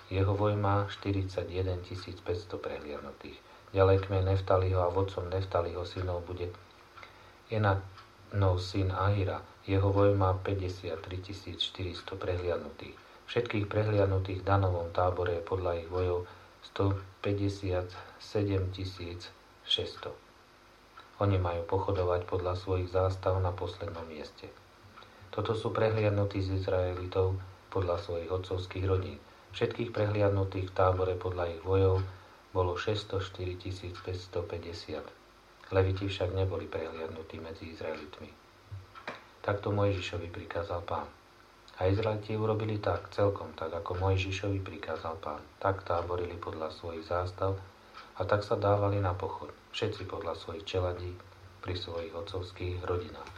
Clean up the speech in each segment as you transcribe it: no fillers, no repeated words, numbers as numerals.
jeho voj má 41 500 prehliadnutých. Ďalej kmeň Neftaliho a vodcom Neftaliho synov bude Enanov syn Ahira, jeho voj má 53 400 prehliadnutých. Všetkých prehliadnutých v Danovom tábore je podľa ich vojov 157 600. Oni majú pochodovať podľa svojich zástav na poslednom mieste. Toto sú prehliadnutí z Izraelitov podľa svojich otcovských rodín. Všetkých prehliadnutých v tábore podľa ich vojov bolo 604 550. Leviti však neboli prehliadnutí medzi Izraelitmi. Takto Mojžišovi prikázal Pán. A Izraeliti urobili tak, celkom tak, ako Mojžišovi prikázal Pán. Tak táborili podľa svojich zástav a tak sa dávali na pochod. Všetci podľa svojich čeladí pri svojich otcovských rodinách.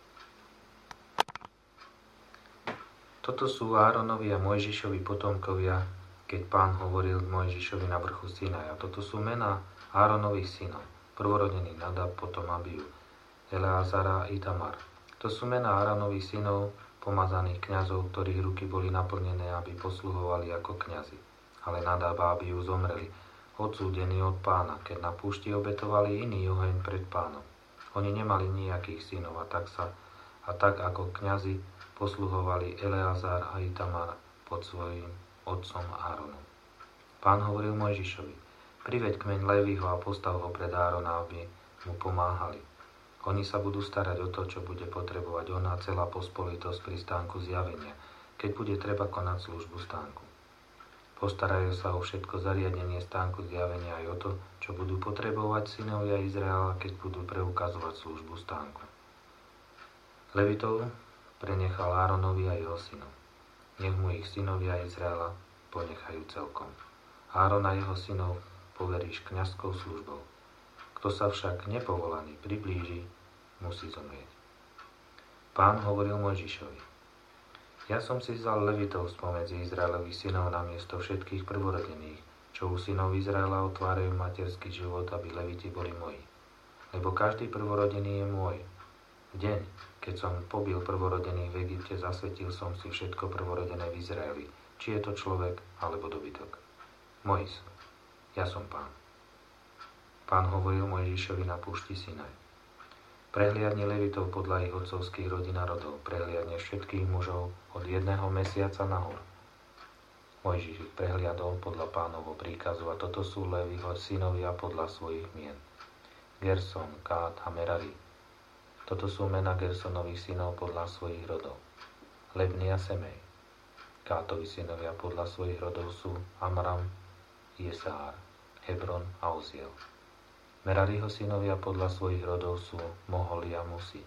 Toto sú Áronovi a Mojžišovi potomkovia, keď Pán hovoril k Mojžišovi na vrchu Sinaja. Toto sú mená Áronových synov. Prvorodený Nadab, potom Abiu, Eleazara a Itamar. To sú mená Áronových synov, pomazaných kňazov, ktorých ruky boli naplnené, aby posluhovali ako kňazi. Ale Nadab a Abiu zomreli, odsúdení od Pána, keď na púšti obetovali iný oheň pred Pánom. Oni nemali nejakých synov a tak ako kňazi posluhovali Eleazar a Itamar pod svojím otcom Áronom. Pán hovoril Mojžišovi: priveď kmeň Leviho a postav ho pred Árona, aby mu pomáhali. Oni sa budú starať o to, čo bude potrebovať on a celá pospolitosť pri stánku zjavenia, keď bude treba konať službu stánku. Postarajú sa o všetko zariadenie stánku zjavenia aj o to, čo budú potrebovať synovia Izraela, keď budú preukazovať službu stánku. Levitov prenechal Áronovi a jeho synom. Nech mu ich synovia Izraela ponechajú celkom. Áron a jeho synov poveríš kňazskou službou. Kto sa však nepovolaný priblíži, musí zomrieť. Pán hovoril Mojžišovi: ja som si vzal Levitov spomedzi Izraelových synov na miesto všetkých prvorodených, čo u synov Izraela otvárajú materský život, aby Leviti boli moji. Lebo každý prvorodený je môj. V deň, keď som pobil prvorodených v Egypte, zasvetil som si všetko prvorodené v Izraeli, či je to človek alebo dobytok. Moji sú. Ja som Pán. Pán hovoril Mojžišovi na púšti Sinaj: prehliadni Levitov podľa ich otcovských rodín a rodov, prehliadne všetkých mužov od 1 mesiaca nahor. Mojžiš ich prehliadol podľa Pánovho príkazu a toto sú Leviho synovia podľa svojich mien: Gerson, Kát a Merari. Toto sú mená Gersonových synov podľa svojich rodov: Lebni a Semej. Kátovi synovia podľa svojich rodov sú Amram, Jesár, Hebron a Oziel. Merariho synovia podľa svojich rodov sú Moholi a Musi.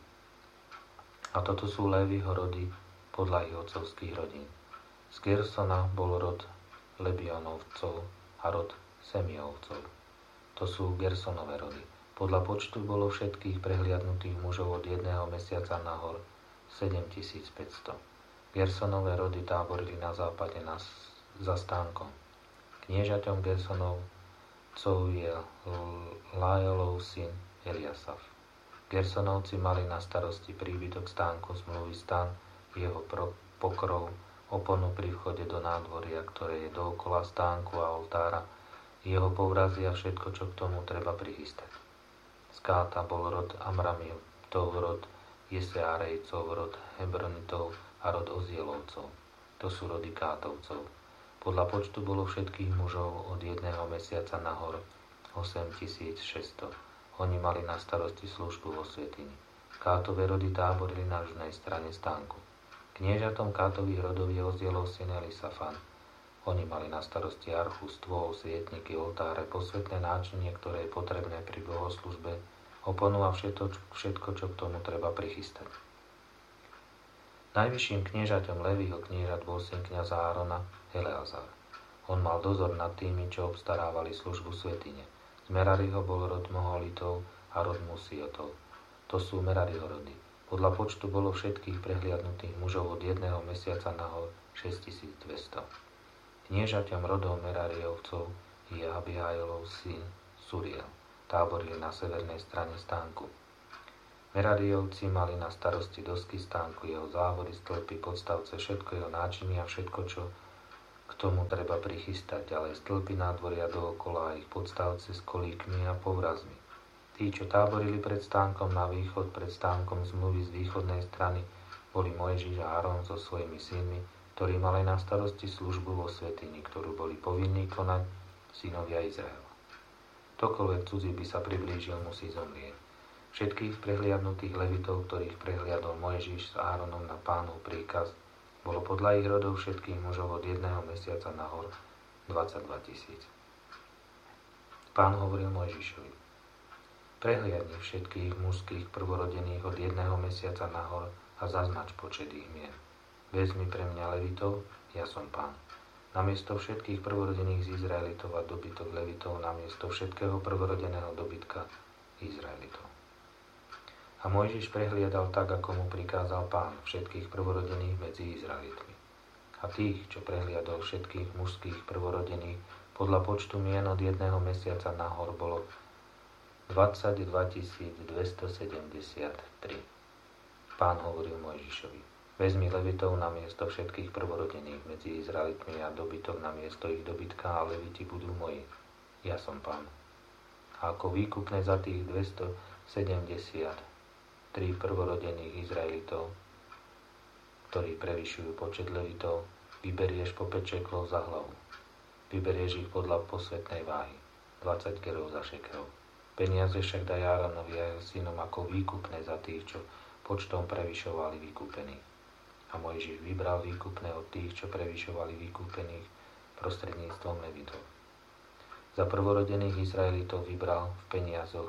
A toto sú Léviho rody podľa ich otcovských rodín. Z Gersona bol rod Lebionovcov a rod Semiovcov. To sú Gersonové rody. Podľa počtu bolo všetkých prehliadnutých mužov od 1 mesiaca nahor 7500. Gersonové rody táborili na západe za stánkom. Kniežaťom Gersonovcov je Laelov syn Eliasaf. Gersonovci mali na starosti príbytok stánku zmluvy, stan, jeho pokrov, oponu pri vchode do nádvoria, ktoré je dookola stánku a oltára, jeho povrazy a všetko, čo k tomu treba prichystať. Z Káta bol rod Amramitov, rod Jeseárejcov, rod Hebronitov a rod Ozielovcov. To sú rody Kátovcov. Podľa počtu bolo všetkých mužov od 1 mesiaca nahor 8600. Oni mali na starosti službu vo svätyni. Kátové rody táborili na južnej strane stánku. Kniežatom Kátových rodov je Ozielov syn Elisafan. Oni mali na starosti archu, stôl, svietniky, oltáre, posvetné náčinie, ktoré je potrebné pri bohoslužbe, oponu a všetko, čo k tomu treba prichystať. Najvyšším kniežaťom Leviho kniežat bol syn kňaza Árona, Eleazar. On mal dozor nad tými, čo obstarávali službu svätyne. Z Merariho bol rod Moholitov a rod Musiotov. To sú Merariho rody. Podľa počtu bolo všetkých prehliadnutých mužov od 1 mesiaca nahor 6200. Kniežaťom rodov Merariovcov je Abihailov syn Suriel. Táborili na severnej strane stánku. Merariovci mali na starosti dosky stánku, jeho závody, stĺpy, podstavce, všetko jeho náčinie a všetko, čo k K tomu treba prichystať ďalej stĺpy nádvoria dookola a ich podstavce s kolíkmi a povrazmi. Tí, čo táborili pred stánkom na východ, pred stánkom zmluvy z východnej strany, boli Mojžiš a Áron so svojimi synmi, ktorí mali na starosti službu vo svätyni, ktorú boli povinní konať synovia Izraela. Ktokoľvek cudzí by sa priblížil, musí zomrieť. Všetkých prehliadnutých levitov, ktorých prehliadol Mojžiš s Áronom na Pánov príkaz, bolo podľa ich rodov všetkých mužov od 1 mesiaca nahor 22 000. Pán hovoril Mojžišovi: prehliadni všetkých mužských prvorodených od 1 mesiaca nahor a zaznač počet ich mien. Vezmi pre mňa levitov, ja som Pán. Namiesto všetkých prvorodených z Izraelitov a dobytok levitov, namiesto všetkého prvorodeného dobytka Izraelitov. A Mojžiš prehliadal tak, ako mu prikázal Pán, všetkých prvorodených medzi Izraelitmi. A tých, čo prehliadol všetkých mužských prvorodených, podľa počtu mien od 1 mesiaca nahor bolo 22 273. Pán hovoril Mojžišovi: vezmi levitov na miesto všetkých prvorodených medzi Izraelitmi a dobytok na miesto ich dobytka, a leviti budú moji. Ja som Pán. A ako výkupné za tých 273 prvorodených Izraelitov, ktorí prevyšujú počet levitov, vyberieš po 5 šeklov za hlavu. Vyberieš ich podľa posvätnej váhy, 20 gerov za šekel. Peniaze však daj Áronovi a jeho synom ako výkupné za tých, čo počtom prevyšovali vykúpených. A Mojžiš vybral výkupné od tých, čo prevyšovali vykúpených prostredníctvom levitov. Za prvorodených Izraelitov vybral v peniazoch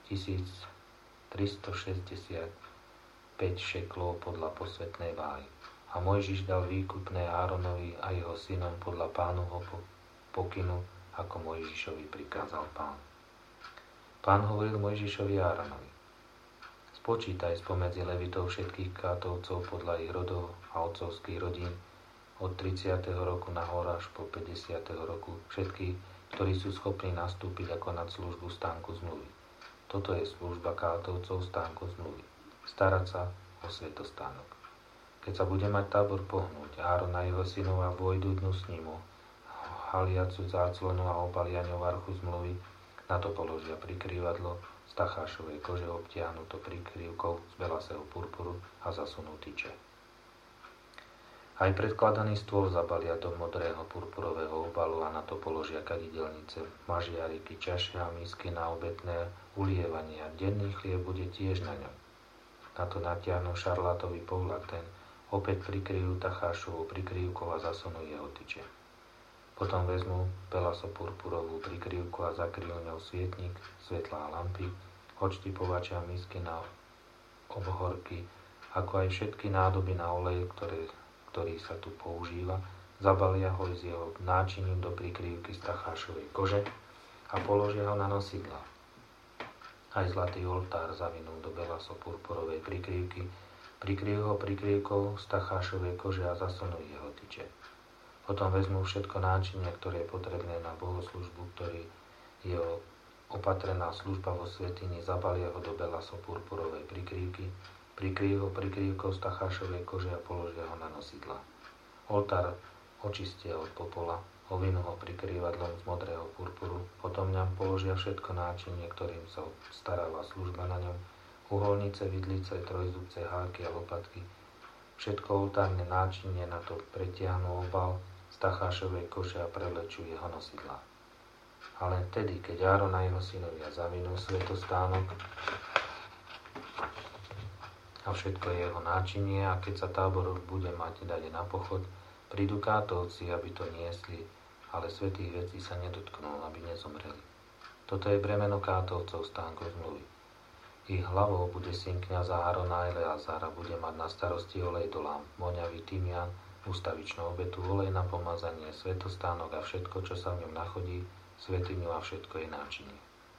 1365 šeklov podľa posvätnej váhy. A Mojžiš dal výkupné Áronovi a jeho synom podľa Pánovho pokynu, ako Mojžišovi prikázal Pán. Pán hovoril Mojžišovi a Áronovi: spočítaj spomedzi levitov všetkých kátovcov podľa ich rodov a otcovských rodín od 30. roku nahor až po 50. roku, všetkých, ktorí sú schopní nastúpiť ako nad službu stánku zmluvy. Toto je služba kátovcov stánku zmluvy, starať sa o svätostánok. Keď sa bude mať tábor pohnúť, Áron a jeho synov a vojdu dnu s ním, haliacu záclonu a obalia ňou archu zmluvy, na to položia prikrývadlo z tachášovej kože obtiahnuto prikrývkou z belasého purpuru a zasunú tyče. Aj predkladaný stôl zabalia do modrého purpurového obalu a na to položia kadidelnice, mažiariky, čaše a misky na obetné ulievanie a denný chlieb bude tiež na ňom. Na to natiahnu šarlátový povlak, ten opäť prikryjú tachášovou prikrývkou a zasunú jeho tyče. Potom vezmú belasopurpurovú prikryvku a zakryjú ňou svietnik, svetlá lampy, odštipovače a misky na obhorky, ako aj všetky nádoby na olej, ktorý sa tu používa, zabalia ho s jeho náčiním do prikryvky z tachášovej kože a položia ho na nosidlá. Aj zlatý oltár zavinú do belasopurpurovej prikryvky, prikryjú ho prikryvkou z tachášovej kože a zasunú jeho tyče. Potom vezmú všetko náčinie, ktoré je potrebné na bohoslužbu, ktorý je opatrená služba vo svätyni, zabalia ho do belasopurpurovej prikrývky, prikryjú ho prikrývkou z tachášovej kože a položia ho na nosidla. Oltár očistia od popola, ovinú ho prikrývadlom z modrého purpuru, potom ňam položia všetko náčinie, ktorým sa staráva služba na ňom, uholnice, vidlice, trojzubce, háky a lopatky. Všetko oltárne náčinie na to pretiahnu obal z tachášovej kože a prevlečú jeho nosidlá. A len vtedy, keď Áron a jeho synovia zavinú svätostánok a všetko jeho náčinie, a keď sa tábor bude mať dať na pochod, prídu kátovci, aby to niesli, ale svätých vecí sa nedotknú, aby nezomreli. Toto je bremeno kátovcov stánku zmluvy. Ich hlavou bude syn kňaza Árona Eleazar a bude mať na starosti olej do lámp, moňavý tymián, ústavičnú obetu, olej na pomazanie, svätostánok a všetko, čo sa v ňom nachodí, svätyňu a všetko je náčinie.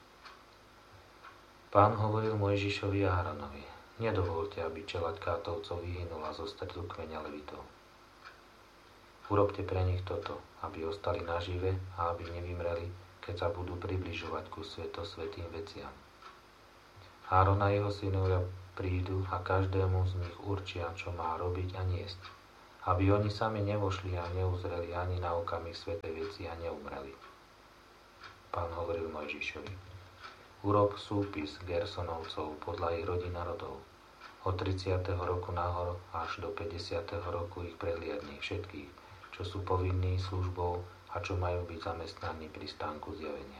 Pán hovoril Mojžišovi a Áronovi: nedovolte, aby čeľaď kátovcov vyhynula zo stredu kmeňa levitov. Urobte pre nich toto, aby ostali nažive a aby nevymreli, keď sa budú približovať ku svätým veciam. Áron a jeho synovia prídu a každému z nich určia, čo má robiť a niesť. aby oni sami nevošli a neuzreli ani na okamih svätej veci a neumreli. Pán hovoril Mojžišovi: urob súpis Gersonovcov podľa ich rodín a rodov. Od 30. roku nahor až do 50. roku ich prehliadni všetkých, čo sú povinní službou a čo majú byť zamestnaní pri stánku zjavenia.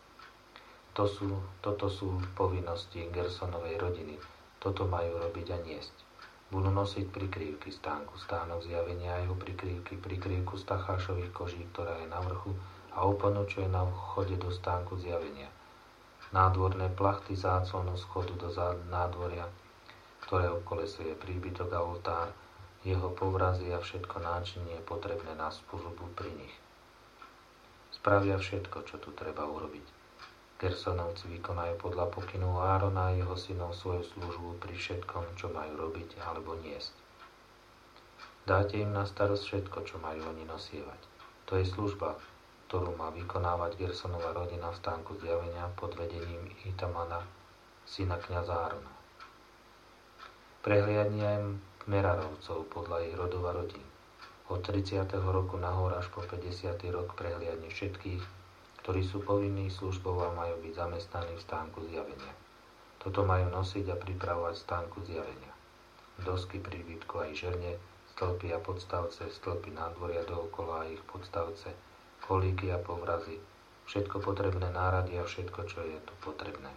Toto sú povinnosti Gersonovej rodiny. Toto majú robiť a niesť. Budú nosiť prikrývky stánku, stánok zjavenia a jeho prikrývku stachášových koží, ktorá je na vrchu, a oponu, čo je na vchode do stánku zjavenia. Nádvorné plachty záclonu schodu do nádvoria, ktorého kolesuje príbytok a oltár, jeho povrazy a všetko náčinie potrebné na službu pri nich. Spravia všetko, čo tu treba urobiť. Gersonovci vykonajú podľa pokynu Árona a jeho synov svoju službu pri všetkom, čo majú robiť alebo niesť. Dáte im na starosť všetko, čo majú oni nosievať. To je služba, ktorú má vykonávať Gersonova rodina v stánku zjavenia pod vedením Itamana, syna kňaza Árona. Prehliadni aj Merarovcov podľa ich rodov a rodín. Od 30. roku nahor až po 50. rok prehliadni všetkých, ktorí sú povinní službou a majú byť zamestnaní v stánku zjavenia. Toto majú nosiť a pripravovať v stánku zjavenia. Dosky príbytku a ich žerne, stĺpy a podstavce, stĺpy nádvoria dookola a ich podstavce, kolíky a povrazy, všetko potrebné nárady a všetko, čo je tu potrebné.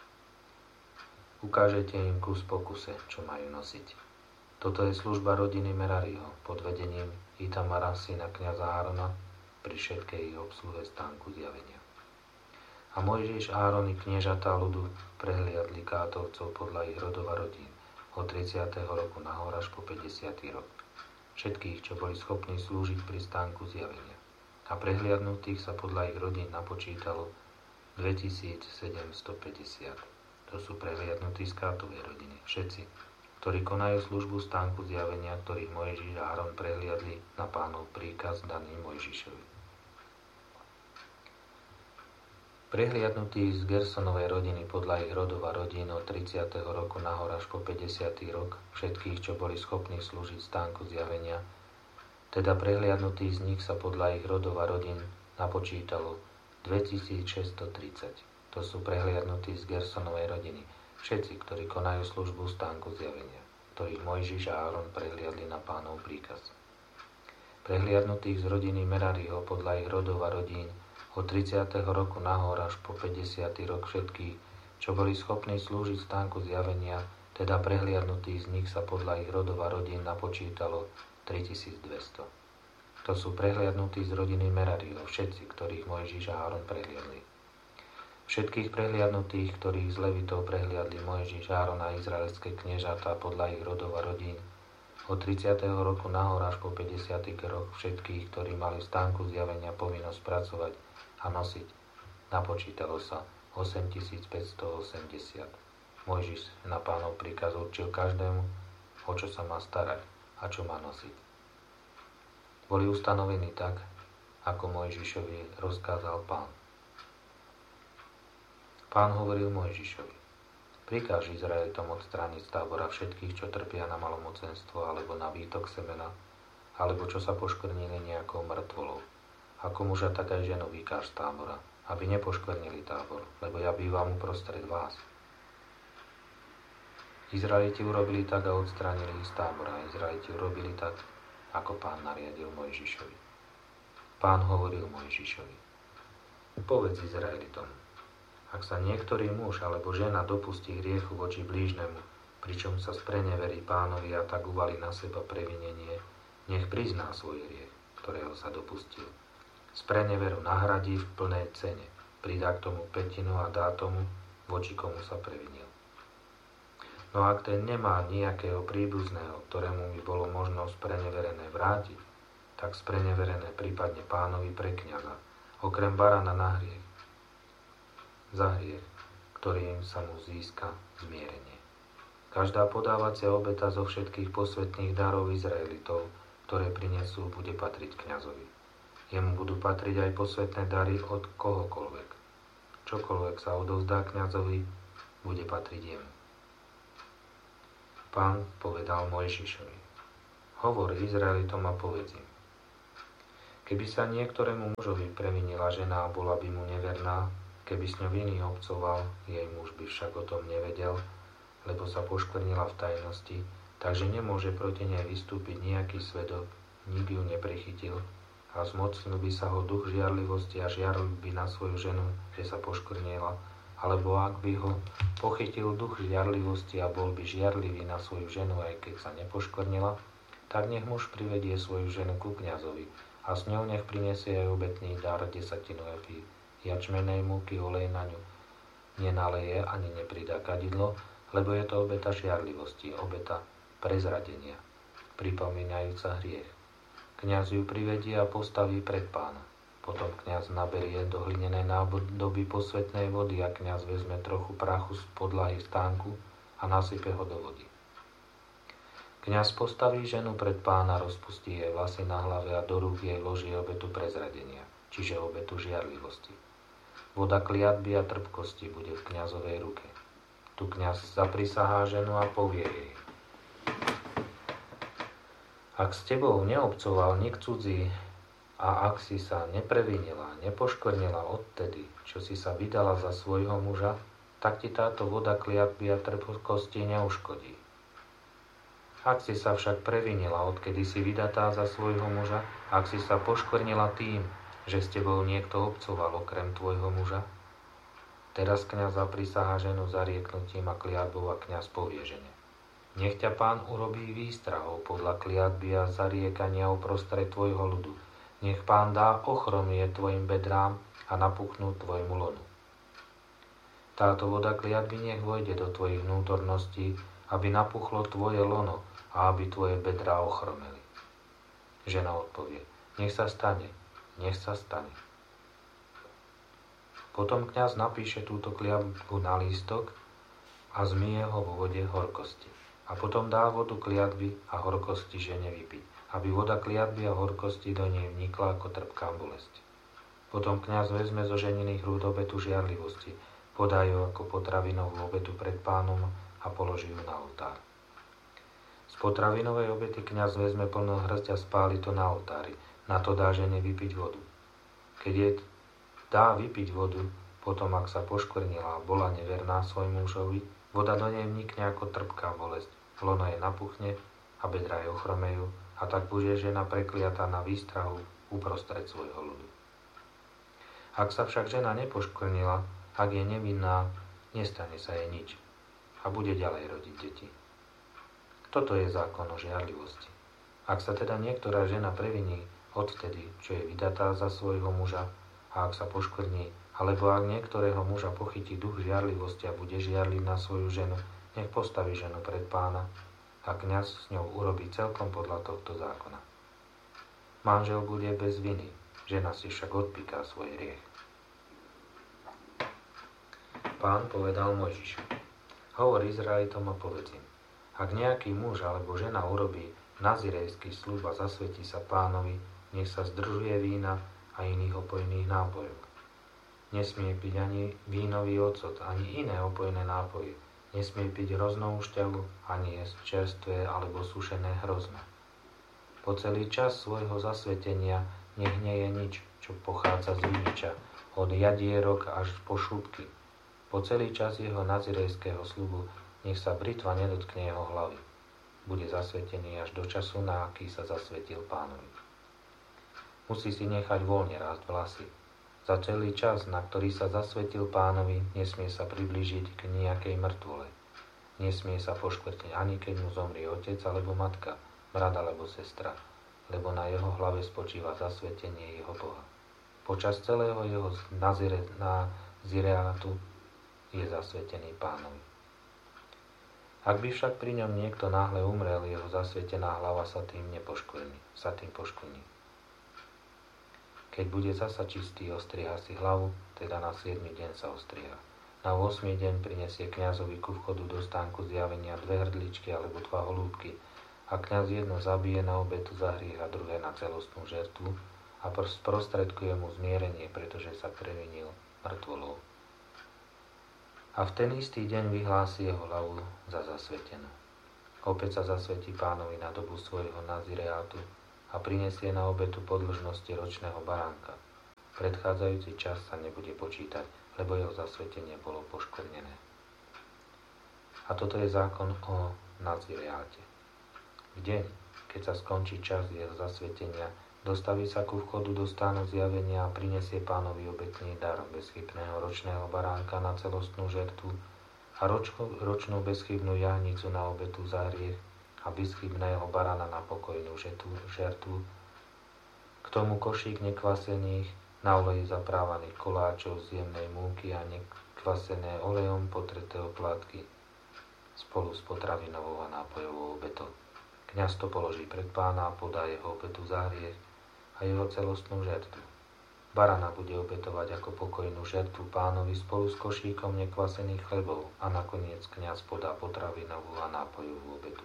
Ukážete im kus po kuse, čo majú nosiť. Toto je služba rodiny Merariho pod vedením Itamara, syna kňaza Árona, pri všetkej ich obsluhe stánku zjavenia. A Mojžiš, Áron i kniežatá ľudu prehliadli kátovcov podľa ich rodov a rodín od 30. roku nahor až po 50. rok. Všetkých, čo boli schopní slúžiť pri stánku zjavenia. A prehliadnutých sa podľa ich rodín napočítalo 2750. To sú prehliadnutí z kátovej rodiny. Všetci, ktorí konajú službu stánku zjavenia, ktorých Mojžiš a Áron prehliadli na Pánov príkaz daný Mojžišovi. Prehliadnutí z Gersonovej rodiny podľa ich rodov a rodín od 30. roku nahor až po 50. rok, všetkých, čo boli schopní slúžiť stánku zjavenia, teda prehliadnutí z nich sa podľa ich rodov a rodín napočítalo 2630. To sú prehliadnutí z Gersonovej rodiny, všetci, ktorí konajú službu stánku zjavenia, ktorých Mojžiš a Áron prehliadli na Pánov príkaz. Prehliadnutých z rodiny Merariho podľa ich rodov a rodín od 30. roku nahor až po 50. rok všetkých, čo boli schopní slúžiť stánku zjavenia, teda prehliadnutých z nich sa podľa ich rodov a rodín napočítalo 3200. To sú prehliadnutí z rodiny Merariho, všetci, ktorých Mojžiš a Áron prehliadli. Všetkých prehliadnutých, ktorých z Levitov prehliadli Mojžiš, Áron a izraelské kniežatá podľa ich rodov a rodín, od 30. roku nahor až po 50. rok všetkých, ktorí mali v stánku zjavenia povinnosť pracovať a nosiť, napočítalo sa 8580. Mojžiš na Pánov príkaz určil každému, o čo sa má starať a čo má nosiť. Boli ustanovení tak, ako Mojžišovi rozkázal Pán. Pán hovoril Mojžišovi: prikáž Izraelitom odstrániť z tábora všetkých, čo trpia na malomocenstvo alebo na výtok semena, alebo čo sa poškvrnili nejakou mŕtvolou. Ako muža, tak aj ženu vykáž z tábora, aby nepoškvrnili tábor, lebo ja bývam uprostred vás. Izraeliti urobili tak a odstránili ich z tábora. Izraeliti urobili tak, ako Pán nariadil Mojžišovi. Pán hovoril Mojžišovi: povedz Izraelitom, ak sa niektorý muž alebo žena dopustí hriechu voči blížnemu, pričom sa spreneverí Pánovi a tak uvalí na seba previnenie, nech prizná svoj hriech, ktorého sa dopustil. Spreneveru nahradí v plnej cene, pridá k tomu pätinu a dá tomu, voči komu sa previnil. No ak ten nemá nejakého príbuzného, ktorému by bolo možno spreneverené vrátiť, tak spreneverené prípadne Pánovi pre kňaza, okrem barana na hriech, za hriech, ktorým sa mu získa zmierenie. Každá podávacia obeta zo všetkých posvätných darov Izraelitov, ktoré prinesú, bude patriť kňazovi. Jemu budú patriť aj posvätné dary od kohokoľvek. Čokoľvek sa odovzdá kňazovi, bude patriť jemu. Pán povedal Mojžišovi: Hovor Izraelitom a povedz im. Keby sa niektorému mužovi previnila žena a bola by mu neverná, keby s ňou iný obcoval, jej muž by však o tom nevedel, lebo sa poškvrnila v tajnosti, takže nemôže proti nej vystúpiť nejaký svedok, nik ju neprichytil a zmocnil by sa ho duch žiarlivosti a žiaril by na svoju ženu, že sa poškvrnila, alebo ak by ho pochytil duch žiarlivosti a bol by žiarlivý na svoju ženu, aj keď sa nepoškvrnila, tak nech muž privedie svoju ženu ku kňazovi a s ňou nech prinesie aj obetný dar 10 efy jačmenej múky, olej na ňu nenaleje ani nepridá kadidlo, lebo je to obeta žiarlivosti, obeta prezradenia, pripomínajúca hriech. Kňaz ju privedie a postaví pred Pána. Potom kňaz naberie do hlinenej nádoby posvätnej vody a kňaz vezme trochu prachu z podlahy stánku a nasype ho do vody. Kňaz postaví ženu pred Pána, rozpustí jej vlasy na hlave a do rúk jej loží obetu prezradenia, čiže obetu žiarlivosti. Voda kliatby a trpkosti bude v kňazovej ruke. Tu kňaz zaprisahá ženu a povie jej: Ak s tebou neobcoval nik cudzí a ak si sa neprevinila, nepoškvrnila odtedy, čo si sa vydala za svojho muža, tak ti táto voda kliatby a trpkosti neuškodí. Ak si sa však previnila, odkedy si vydatá za svojho muža, ak si sa poškvrnila tým, že s tebou niekto obcoval okrem tvojho muža, teraz kňaz zaprisahá ženu zarieknutím a kliatbou a kňaz povie žene: Nech ťa Pán urobí výstrahou podľa kliatby a zariekania uprostred tvojho ľudu. Nech Pán dá ochromie tvojim bedrám a napuchnú tvojmu lonu. Táto voda kliatby nech vojde do tvojich vnútorností, aby napuchlo tvoje lono a aby tvoje bedrá ochromeli. Žena odpovie: Nech sa stane, nech sa stane. Potom kňaz napíše túto kliatbu na lístok a zmije ho vo vode horkosti. A potom dá vodu kliatby a horkosti žene vypiť, aby voda kliatby a horkosti do nej vnikla ako trpká bolesť. Potom kňaz vezme zo ženiných rúd obetu žiarlivosti, podá ju ako potravinovú obetu pred Pánom a položí ju na oltár. Z potravinovej obety kňaz vezme plnú hrsť a spáli to na oltári. Na to dá žene vypiť vodu. Keď jej dá vypiť vodu, potom ak sa poškvrnila a bola neverná svojmu mužovi, voda do nej vnikne ako trpká bolesť. Lono jej napuchne a bedrá jej ochromejú a tak bude žena prekliatá na výstrahu uprostred svojho ľudu. Ak sa však žena nepoškvrnila, ak je nevinná, nestane sa jej nič a bude ďalej rodiť deti. Toto je zákon o žiarlivosti. Ak sa teda niektorá žena previní odvtedy, čo je vydatá za svojho muža, a ak sa poškvrní, alebo ak niektorého muža pochytí duch žiarlivosti a bude žiarliť na svoju ženu, nech postaví ženu pred Pána a kňaz s ňou urobí celkom podľa tohto zákona. Manžel bude bez viny, žena si však odpíká svoj hriech. Pán povedal Mojžišu: Hovor Izraelitom a povedz im: Ak nejaký muž alebo žena urobí nazirejský sľub a zasvetí sa Pánovi, nech sa zdržuje vína a iných opojných nápojov. Nesmie piť ani vínový ocot, ani iné opojné nápoje. Nesmie piť hroznovú šťavu, ani jesť čerstvé alebo sušené hrozno. Po celý čas svojho zasvetenia nech nie je nič, čo pochádza z viniča, od jadierok až po šľupky. Po celý čas jeho nazirejského sľubu nech sa britva nedotkne jeho hlavy. Bude zasvetený až do času, na aký sa zasvetil Pánovi. Musí si nechať voľne rásť vlasy. Za celý čas, na ktorý sa zasvetil Pánovi, nesmie sa priblížiť k nejakej mŕtvole. Nesmie sa poškvrtniť ani keď mu zomrie otec alebo matka, brat alebo sestra, lebo na jeho hlave spočíva zasvetenie jeho Boha. Počas celého jeho nazireátu je zasvetený Pánovi. Ak by však pri ňom niekto náhle umrel, jeho zasvetená hlava sa tým poškvrní. Keď bude zasa čistý, ostriha si hlavu, teda na 7. deň sa ostriha. Na 8. deň prinesie kňazovi ku vchodu do stánku zjavenia 2 hrdličky alebo 2 holúbky a kňaz jedno zabije na obetu za hriech a druhé na celostnú žertvu a sprostredkuje mu zmierenie, pretože sa previnil mŕtvolou. A v ten istý deň vyhlási jeho hlavu za zasvetenú. Opäť sa zasvetí Pánovi na dobu svojho nazireátu a prinesie na obetu podĺžnosti ročného baránka. Predchádzajúci čas sa nebude počítať, lebo jeho zasvetenie bolo poškvrnené. A toto je zákon o nazireáte. V deň, keď sa skončí čas jeho zasvetenia, dostaví sa ku vchodu do stánu zjavenia a prinesie Pánovi obetný dar bezchybného ročného baránka na celostnú žertvu a ročnú bezchybnú jahnicu na obetu za hriech a bezchybného barana na pokojnú žertvu. K tomu košík nekvasených, na oleji zaprávaných koláčov z jemnej múky a nekvasené olejom potreté oplátky spolu s potravinovou a nápojovou obetou. Kňaz to položí pred Pána a podá jeho obetu za hriech a jeho celostnú žertvu. Barana bude obetovať ako pokojnú žertvu Pánovi spolu s košíkom nekvasených chlebov a nakoniec kňaz podá potravinovú a nápojovú obetu.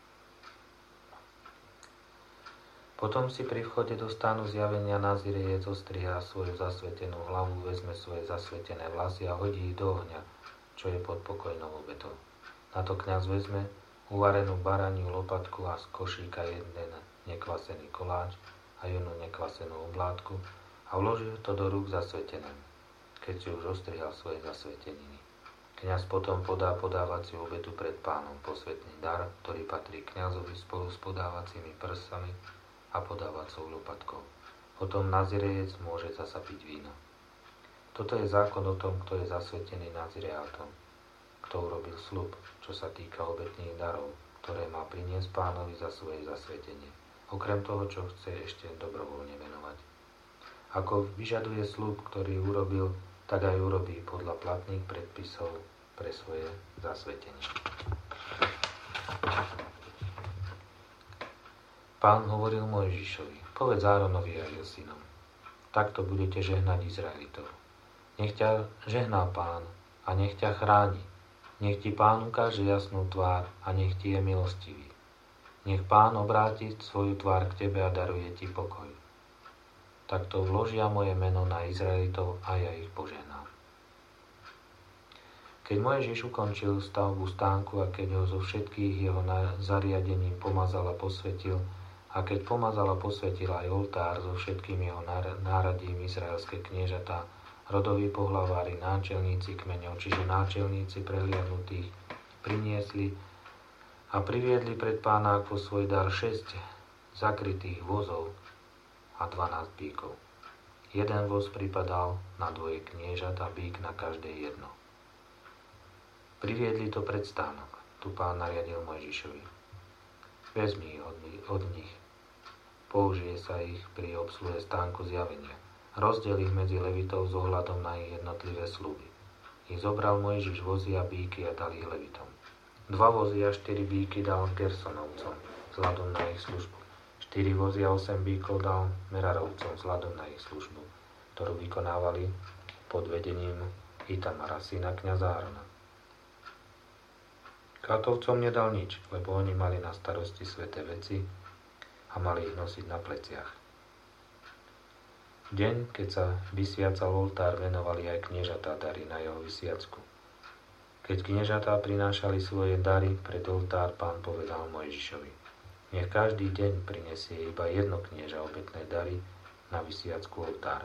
Potom si pri vchode do stánu zjavenia nazirejec zostrihá svoju zasvetenú hlavu, vezme svoje zasvetené vlasy a hodí ich do ohňa, čo je pod pokojnou obetou. Na to kňaz vezme uvarenú baraniu lopatku a z košíka jeden nekvasený koláč a jednu nekvasenú oblátku a vložil to do rúk zasvetenému, keď si už ostrihal svoje zasveteniny. Kňaz potom podá podávaciu obetu pred Pánom, posvätný dar, ktorý patrí kňazovi spolu s podávacími prsami a podávacou lopatkou. Potom nazirejec môže zasa piť víno. Toto je zákon o tom, kto je zasvetený nazireátom, kto urobil sľub, čo sa týka obetných darov, ktoré má priniesť Pánovi za svoje zasvetenie, okrem toho, čo chce ešte dobrovoľne venovať. Ako vyžaduje sľub, ktorý urobil, tak aj urobí podľa platných predpisov pre svoje zasvetenie. Pán hovoril Mojžišovi: povedz Áronovi a jeho synom, takto budete žehnať Izraelitov. Nech ťa žehná Pán a nech ťa chráni. Nech ti Pán ukáže jasnú tvár a nech ti je milostivý. Nech Pán obráti svoju tvár k tebe a daruje ti pokoj. Takto vložia moje meno na Izraelitov a ja ich požehnám. Keď Mojžiš ukončil stavbu stánku a keď ho zo všetkých jeho zariadením pomazal a posvetil, a keď pomazal a posvetil aj oltár so všetkým jeho náradím izraelské kniežatá, rodoví pohlavári, náčelníci kmeňov, čiže náčelníci prehliadnutých, priniesli a priviedli pred Pána ako svoj dar 6 zakrytých vozov a 12 bíkov. Jeden voz pripadal na dvoje kniežat a bík na každé jedno. Priviedli to pred stánok. Tu Pán nariadil Mojžišovi: vezmi ich od nich. Použije sa ich pri obsluhe stánku zjavenia. Rozdiel ich medzi levitov s ohľadom na ich jednotlivé sľuby. Ich zobral Mojžiš vozy a bíky a dal ich levitom. 2 vozy a 4 bíky dal Gersonovcom vzhľadom na ich službu. 4 vozy a 8 bíkov dal Merarovcom vzhľadom na ich službu, ktorú vykonávali pod vedením Itamara, syna kňaza Árona. Kátovcom nedal nič, lebo oni mali na starosti sväté veci a mali ich nosiť na pleciach. Deň, keď sa vysviacal oltár, venovali aj kniežatá dary na jeho vysviacku. Keď kniežatá prinášali svoje dary pred oltár, Pán povedal Mojžišovi: nech každý deň prinesie iba jedno knieža obetné dary na vysviacku oltára.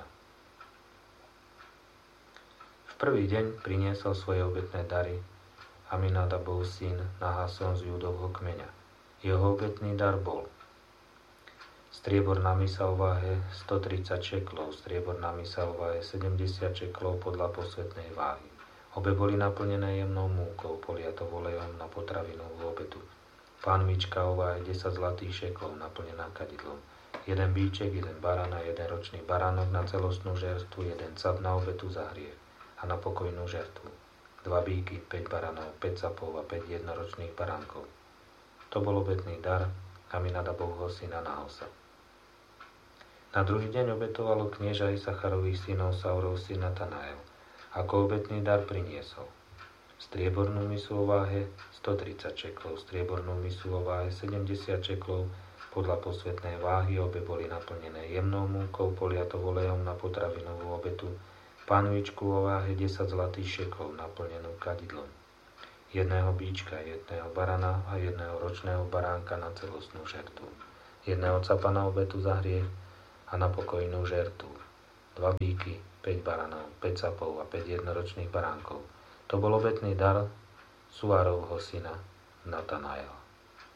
V prvý deň priniesol svoje obetné dary Aminadabov syn Nahason z Júdovho kmeňa. Jeho obetný dar bol strieborná mysa o váhe 130 šeklov, strieborná mysa o váhe 70 šeklov podľa posvätnej váhy. Obe boli naplnené jemnou múkou, poliatou olejom na potravinovú obetu. Pánvička o váhe 10 zlatých šeklov, naplnená kadidlom. Jeden bíček, jeden barán a jeden ročný baránok na celostnú žertvu, jeden cap na obetu za hriech a na pokojnú žertvu. 2 bíky, 5 baránov, 5 capov a 5 jednoročných baránkov. To bol obetný dar Aminadabovho syna Nahosa. Na druhý deň obetovalo knieža Isacharových synov Saurov syn Natanael. Ako obetný dar priniesol striebornú misu o váhe 130 šeklov, striebornú misu o váhe 70 šeklov podľa posvätnej váhy, obe boli naplnené jemnou múkou, poliatou olejom na potravinovú obetu, panvičku o váhe 10 zlatých šeklov, naplnenú kadidlom. jedného bíčka, jedného barana a jedného ročného baránka na celostnú žertu, jedného capa na obetu za hriech a na pokojnú žertu, 2 bíky, 5 baranov, 5 capov a 5 jednoročných baránkov. To bol obetný dar Suárovho syna Natanaela.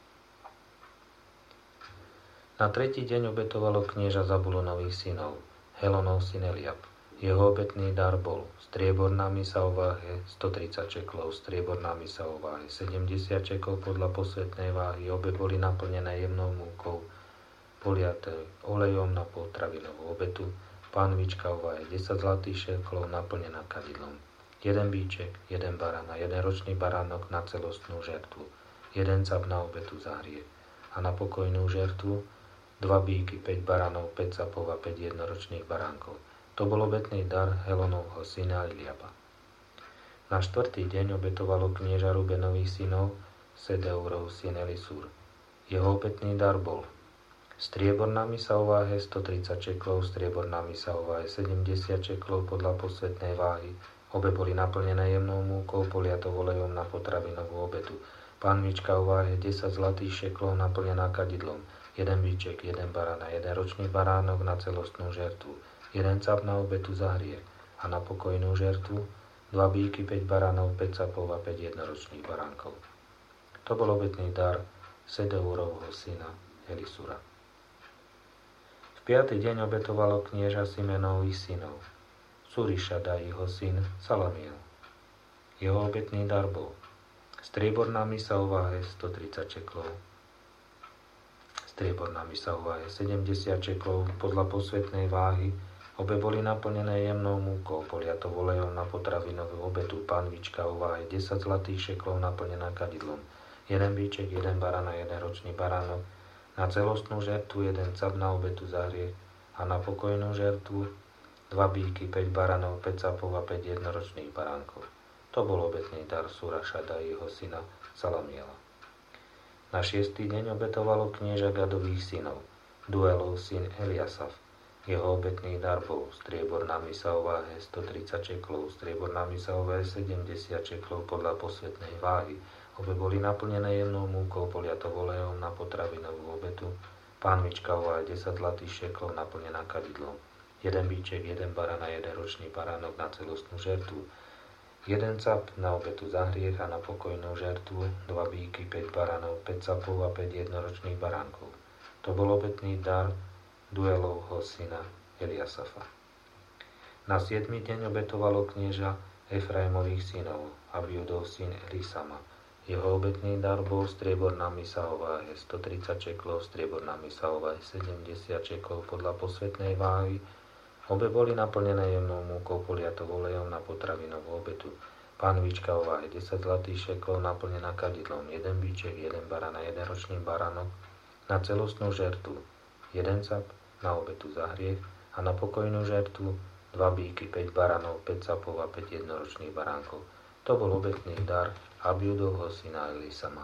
Na tretí deň obetovalo knieža Zabulonových synov, Helonov syn Eliab. Jeho obetný dar bol strieborná misa o váhe 130 čeklov, strieborná misa o váhe 70 čeklov podľa posvätnej váhy, obe boli naplnené jemnou múkou, poliaté olejom na potravinovú obetu, pánvička o váhe 10 zlatých šeklov naplnená kadidlom, 1 bíček, 1 barán a 1 ročný baránok na celostnú žertvu, 1 cap na obetu za hriech a na pokojnú žertvu 2 bíky, 5 baránov, 5 capov a 5 jednoročných baránkov. To bol obetný dar Helonovho syna Eliaba. Na 4. deň obetovalo knieža Rubenových synov Sedeurov syn Elisúr. Jeho obetný dar bol strieborná misa o váhe 130 čeklov, strieborná misa o váhe 70 čeklov podľa posvätnej váhy. Obe boli naplnené jemnou múkou, poliatou olejom na potravinovú obetu. Pánvička o váhe 10 zlatých šeklov naplnená kadidlom, 1 bíček, 1 barán a 1 ročný baránok na celostnú žertvu, 1 cap na obetu za hriech a na pokojnú žertvu, 2 bíky, 5 baránov, 5 capov a 5 jednoročných baránkov. To bol obetný dar Sedeurovho syna Elisúra. V 5. deň obetovalo knieža Simenových synov, Surišadaiho syn Salamiel. Jeho obetný dar bol strieborná misa o váhe 130 čeklov, strieborná misa o váhe 70 čeklov podľa posvätnej váhy, obe boli naplnené jemnou múkou, poliatou olejom na potravinovú obetu, pánvička o váhe 10 zlatých šeklov naplnená kadidlom, 1 bíček, 1 barán a 1 ročný baránok, na celostnú žertvu 1 cap na obetu za hriech a na pokojnú žertvu 2 bíky, 5 baranov, 5 capov a 5 jednoročných baránkov. To bol obetný dar Surašadaiho syna Salamiela. Na 6. deň obetovalo knieža Gadových synov, Duelov syn Eliasaf. Jeho obetný dar bol strieborná misa o váhe 130 čeklov, strieborná misa o váhe 70 čeklov podľa posvätnej váhy. Obe boli naplnené jemnou múkou, poliatou olejom na potravinovú obetu, pánvička o váhe 10 zlatých šeklov naplnená kadidlom, 1 bíček, 1 barán a 1 ročný baránok na celostnú žertvu, 1 cap na obetu za hriech a na pokojnú žertvu, 2 bíky, 5 baránov, 5 capov a 5 jednoročných baránkov. To bol obetný dar Duelovho syna Eliasafa. Na 7. deň obetovalo knieža Efraimových synov, Abiudov syn Elisama. Jeho obetný dar bol strieborná misa o váhe 130 čeklov, strieborná misa o váhe 70 čeklov podľa posvätnej váhy. Obe boli naplnené jemnou múkou, poliatou olejom na potravinovú obetu. Pánvička o váhe 10 zlatých šeklov naplnená kadidlom, 1 bíček, 1 barán a 1 ročný baránok na celostnú žertvu, 1 cap na obetu za hriech a na pokojnú žertvu 2 bíky, 5 baranov, 5 capov a 5 jednoročných baránkov. To bol obetný dar Abiudovho syna Elisama.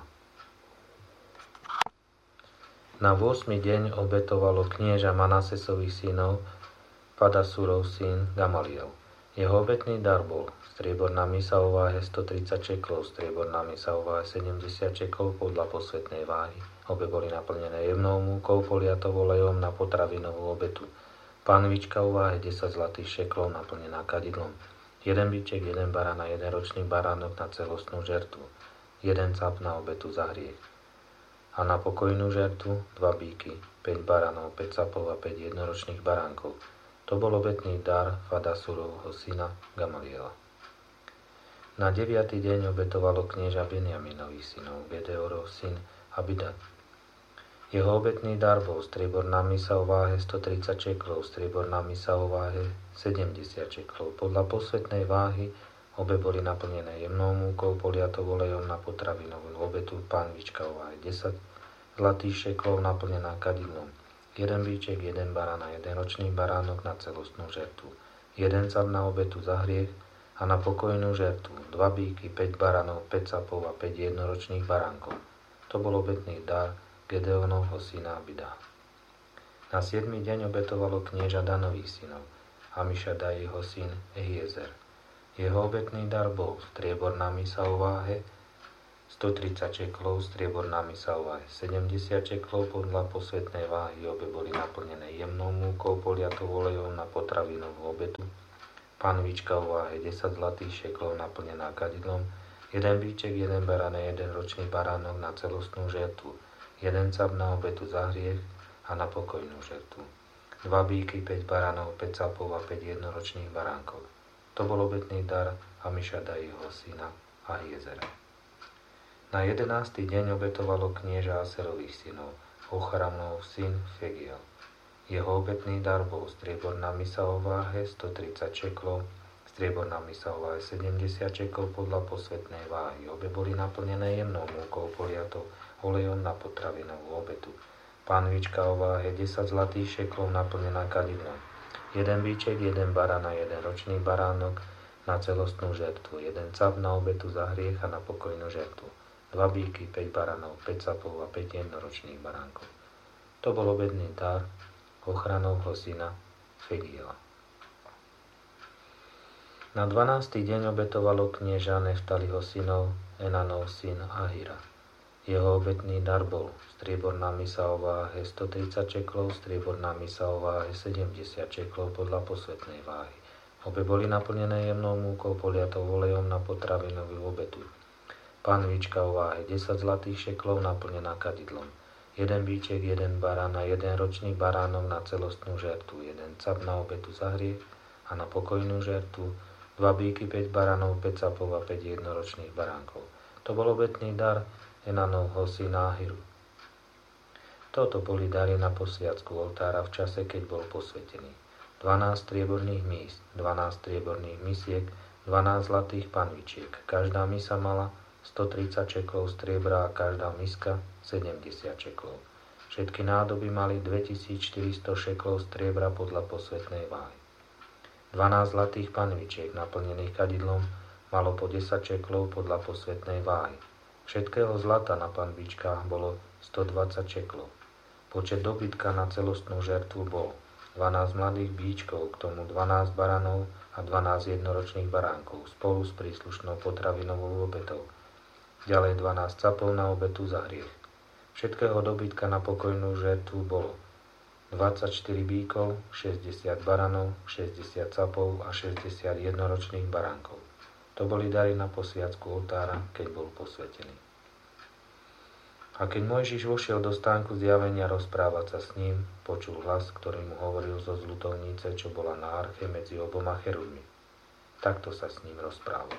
Na 8. deň obetovalo knieža Manasesových synov Padasurov syn Gamaliel. Jeho obetný dar bol strieborná misa o váhe 130 čeklov, strieborná misa o váhe 70 čeklov podľa posvätnej váhy. Obe boli naplnené jemnou múkou, poliatou olejom na potravinovú obetu. Pánvička o váhe 10 zlatých šeklov naplnená kadidlom, 1 bíček, 1 barán a 1 ročný baránok na celostnú žertvu, 1 cap na obetu za hriech a na pokojnú žertvu 2 bíky, 5 baránov, 5 capov a 5 jednoročných baránkov. To bol obetný dar Fadasurovho syna Gamaliela. Na 9. deň obetovalo knieža Benjaminových synov, Gedeorov syn Abidan. Jeho obetný dar bol strieborná misa o váhe 130 čeklov, strieborná misa o váhe 70 čeklov. Podľa posvätnej váhy obe boli naplnené jemnou múkou, poliatou olejom na potravinovú obetu, pánvička o váhe 10 zlatých šeklov naplnená kadidlom, 1 bíček, 1 barán a 1 ročný baránok na celostnú žertvu, 1 cap na obetu za hriech a na pokojnú žertvu, 2 bíky, 5 baranov, 5 capov a 5 jednoročných baránkov. To bol obetný dar Gedeonovho syna Abida. Na 7. deň obetovalo knieža Danových synov, Amišadaiho syn Ehiezer. Jeho obetný dar bol strieborná misa o váhe 130 čeklov, strieborná mysa o váhe 70 čeklov podľa posvätnej váhy, obe boli naplnené jemnou múkou poliatou olejom na potravinovú obetu. Panvička o váhe 10 zlatých šeklov naplnená kadidlom, jeden bíček, jeden baranek, jeden ročný baránok na celostnú žertvu, jeden cap na obetu za hriech a na pokojnú žertvu. 2 bíky, 5 baránov, 5 capov a 5 jednoročných baránkov. To bol obetný dar Amišadajho syna Ahiezera. Na 11. deň obetovalo knieža Aserových synov, Ochranov syn Fegiel. Jeho obetný dar bol strieborná mysa o váhe 130 čeklov, strieborná mysa o váhe 70 čeklov podľa posvätnej váhy. Obe boli naplnené jemnou múkou poliatou olejom na potravinovú obetu. Panvička o váhe 10 zlatých šeklov naplnená kadidlom. Jeden bíček, jeden barán a jeden ročný baránok na celostnú žertvu, jeden cap na obetu za hriech a na pokojnú žertvu. 2 bíky, 5 baranov, 5 capov a 5 jednoročných baránkov. To bol obetný dar Ochranovho syna Fegiela. Na 12. deň obetovalo knieža Neftaliho synov Enanov syn Ahira. Jeho obetný dar bol strieborná mysa o váhe 130 čeklov, strieborná mysa o váhe 70 čeklov podľa posvätnej váhy. Obe boli naplnené jemnou múkou poliatou olejom na potravinovú obetu. Panvička o váhe 10 zlatých šeklov naplnená kadidlom. Jeden bíček, jeden barán a jeden ročný baránok na celostnú žertvu, jeden cap na obetu za hriech a na pokojnú žertvu, 2 bíky, 5 baránov, 5 capov a 5 jednoročných baránkov. To bol obetný dar Enanovho syna Ahiru. Toto boli dary na posviacku oltára v čase, keď bol posvetený. 12 strieborných míst, 12 strieborných misiek, 12 zlatých panvičiek. Každá misa mala 130 čeklov striebra a každá miska 70 čeklov. Všetky nádoby mali 2400 šeklov striebra podľa posvätnej váhy. 12 zlatých panvičiek naplnených kadidlom malo po 10 čeklov podľa posvätnej váhy. Všetkého zlata na panvičkách bolo 120 čeklov. Počet dobytka na celostnú žertvu bol 12 mladých bíčkov, k tomu 12 baranov a 12 jednoročných baránkov spolu s príslušnou potravinovou obetou. Ďalej 12 capov na obetu za hriech. Všetkého dobytka na pokojnú žertvu bolo 24 bíkov, 60 baranov, 60 capov a 60 jednoročných baránkov. To boli dary na posviacku oltára, keď bol posvetený. A keď Mojžiš vošiel do stánku zjavenia rozprávať sa s ním, počul hlas, ktorý mu hovoril zo zľutovnice, čo bola na arche medzi oboma cherubmi. Takto sa s ním rozprával.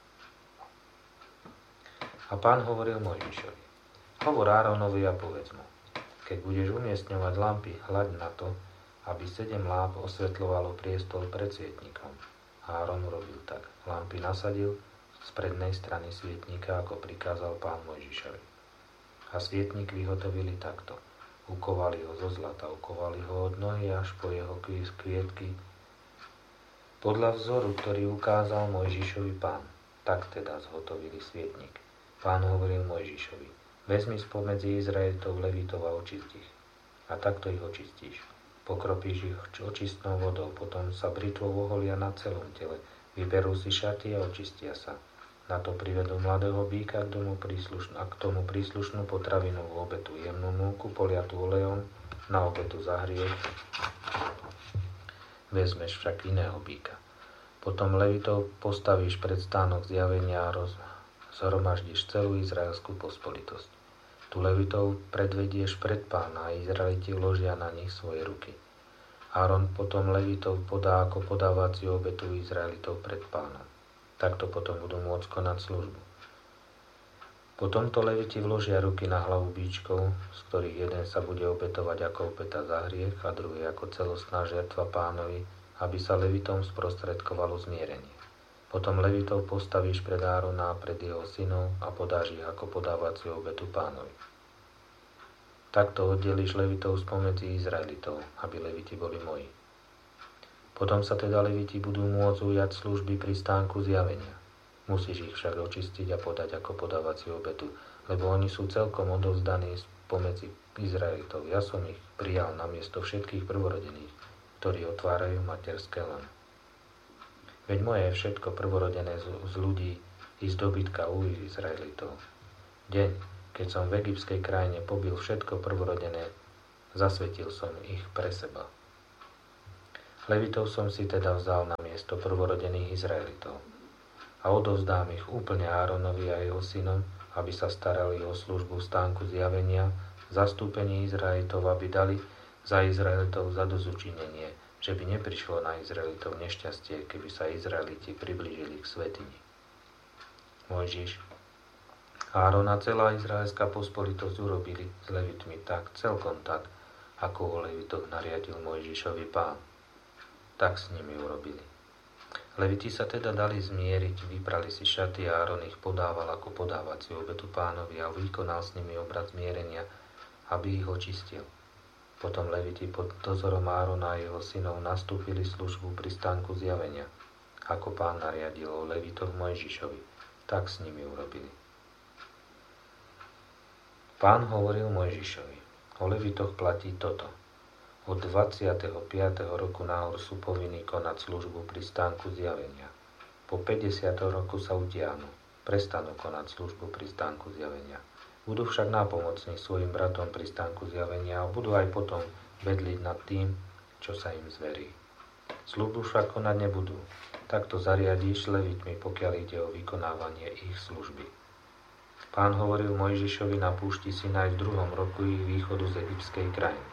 A Pán hovoril Mojžišovi: Hovor Áronovi a povedz mu, keď budeš umiestňovať lampy, hľaď na to, aby 7 láp osvetľovalo priestol pred svietnikom. Áron urobil tak. Lampy nasadil z prednej strany svietnika, ako prikázal Pán Mojžišovi. A svietnik vyhotovili takto. Ukovali ho zo zlata, ukovali ho od nohy až po jeho kvietky, podľa vzoru, ktorý ukázal Mojžišovi Pán. Tak teda zhotovili svietnik. Pán hovoril Mojžišovi: vezmi spomedzi Izraelitov levitov a očist ich. A takto ich očistíš. Pokropíš ich očistnou vodou, potom sa britvou oholia na celom tele. Vyberú si šaty a očistia sa. Na to privedú mladého býka k tomu príslušnú potravinovú obetu, jemnú múku poliatú olejom na obetu za hriech. Vezmeš však iného býka. Potom levitov postavíš pred stánok zjavenia a zhromaždíš celú izraelskú pospolitosť. Tu levitov predvedieš pred Pána a Izraeliti vložia na nich svoje ruky. Áron potom levitov podá ako podávaciu obetu Izraelitov pred Pánom. Takto potom budú môcť konať službu. Po tomto leviti vložia ruky na hlavu bíčkov, z ktorých jeden sa bude obetovať ako obeta za hriech a druhý ako celostná žertva Pánovi, aby sa levitom sprostredkovalo zmierenie. Potom levitov postavíš pred Árona a pred jeho synov a podáš ich ako podávaciu obetu Pánovi. Takto oddelíš levitov spomedzi Izraelitov, aby leviti boli moji. Potom sa teda leviti budú môcť ujať služby pri stánku zjavenia. Musíš ich však očistiť a podať ako podávaciu obetu, lebo oni sú celkom odovzdaní spomedzi Izraelitov. Ja som ich prijal namiesto všetkých prvorodených, ktorí otvárajú materské lano. Veď moje je všetko prvorodené z ľudí i z dobytka u Izraelitov. Deň, keď som v egyptskej krajine pobil všetko prvorodené, zasvetil som ich pre seba. Levitov som si teda vzal na miesto prvorodených Izraelitov a odovzdám ich úplne Áronovi a jeho synom, aby sa starali o službu v stánku zjavenia, zastúpení Izraelitov, aby dali za Izraelitov zadozučinenie, že by neprišlo na Izraelitov nešťastie, keby sa Izraeliti priblížili k svätyni. Mojžiš, Áron a celá izraelská pospolitosť urobili s Levitmi tak, celkom tak, ako o Levitoch nariadil Mojžišovi Pán. Tak s nimi urobili. Leviti sa teda dali zmieriť, vyprali si šaty a Áron ich podával ako podávaciu obetu Pánovi a vykonal s nimi obrad zmierenia, aby ich očistil. Potom Leviti pod dozorom Árona a jeho synov nastúpili službu pri stánku zjavenia, ako Pán nariadil o Levitoch Mojžišovi. Tak s nimi urobili. Pán hovoril Mojžišovi: o Levitoch platí toto. Od 25. roku nahor sú povinní konať službu pri stánku zjavenia. Po 50. roku sa utiahnu, prestanú konať službu pri stánku zjavenia. Budú však nápomocní svojim bratom pri stánku zjavenia a budú aj potom bedliť nad tým, čo sa im zverí. Službu však konať nebudú. Takto zariadíš Levitmi, pokiaľ ide o vykonávanie ich služby. Pán hovoril Mojžišovi na púšti Sinaj v 2. roku ich východu z egyptskej krajiny.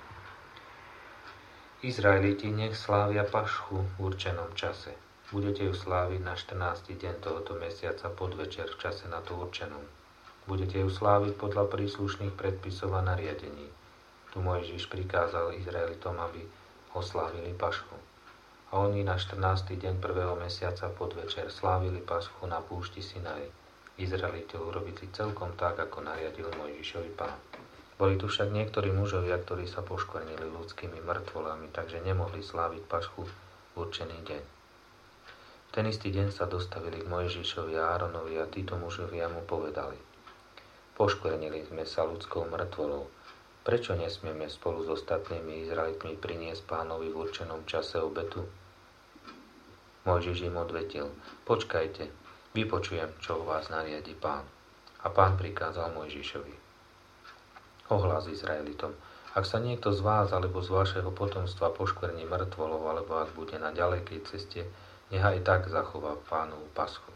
Izraeliti nech slávia Pašku v určenom čase. Budete ju sláviť na 14. deň tohoto mesiaca podvečer v čase na to určenom. Budete ju sláviť podľa príslušných predpisov a nariadení. Tu Mojžiš prikázal Izraelitom, aby oslávili Pašku. A oni na 14. deň 1. mesiaca podvečer slávili Pašku na púšti Sinaj. Izraeliti urobili celkom tak, ako nariadil Mojžišovi Pán. Boli tu však niektorí mužovia, ktorí sa poškvrnili ľudskými mŕtvolami, takže nemohli sláviť Pašku v určený deň. V ten istý deň sa dostavili k Mojžišovi a Áronovi a títo mužovia mu povedali: poškvrnili sme sa ľudskou mŕtvolou. Prečo nesmieme spolu s ostatnými Izraelitmi priniesť Pánovi v určenom čase obetu? Mojžiš im odvetil: počkajte, vypočujem, čo o vás nariadi Pán. A Pán prikázal Mojžišovi: ohlas Izraelitom: ak sa niekto z vás alebo z vašeho potomstva poškvrní mŕtvolou, alebo ak bude na ďalekej ceste, nech aj tak zachová Pánovu Paschu.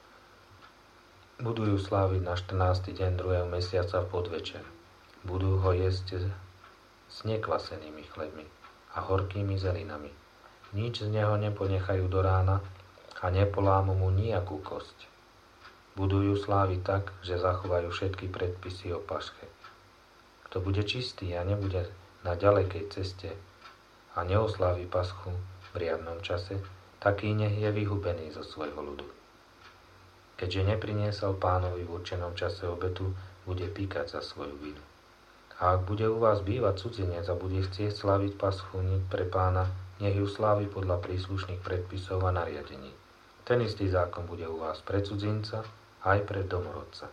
Budú ju sláviť na 14. deň 2. mesiaca v podvečer. Budú ho jesť s nekvasenými chlebmi a horkými zelinami. Nič z neho neponechajú do rána a nepolámu mu nejakú kosť. Budú ju sláviť tak, že zachovajú všetky predpisy o Paške. Kto bude čistý a nebude na ďalekej ceste a neoslávi Paschu v riadnom čase, taký nech je vyhubený zo svojho ľudu. Keďže nepriniesol Pánovi v určenom čase obetu, bude píkať za svoju vinu. A ak bude u vás bývať cudzinec a bude chcieť sláviť Paschu pre Pána, nech ju slávi podľa príslušných predpisov a nariadení. Ten istý zákon bude u vás pre cudzinca aj pre domorodca.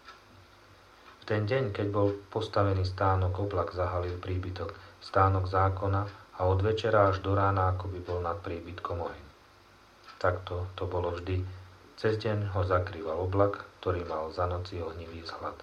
V ten deň, keď bol postavený stánok, oblak zahalil príbytok, stánok zákona a od večera až do rána ako by bol nad príbytkom oheň. Takto to bolo vždy. Cez deň ho zakrýval oblak, ktorý mal za noci ohnivý vzhľad.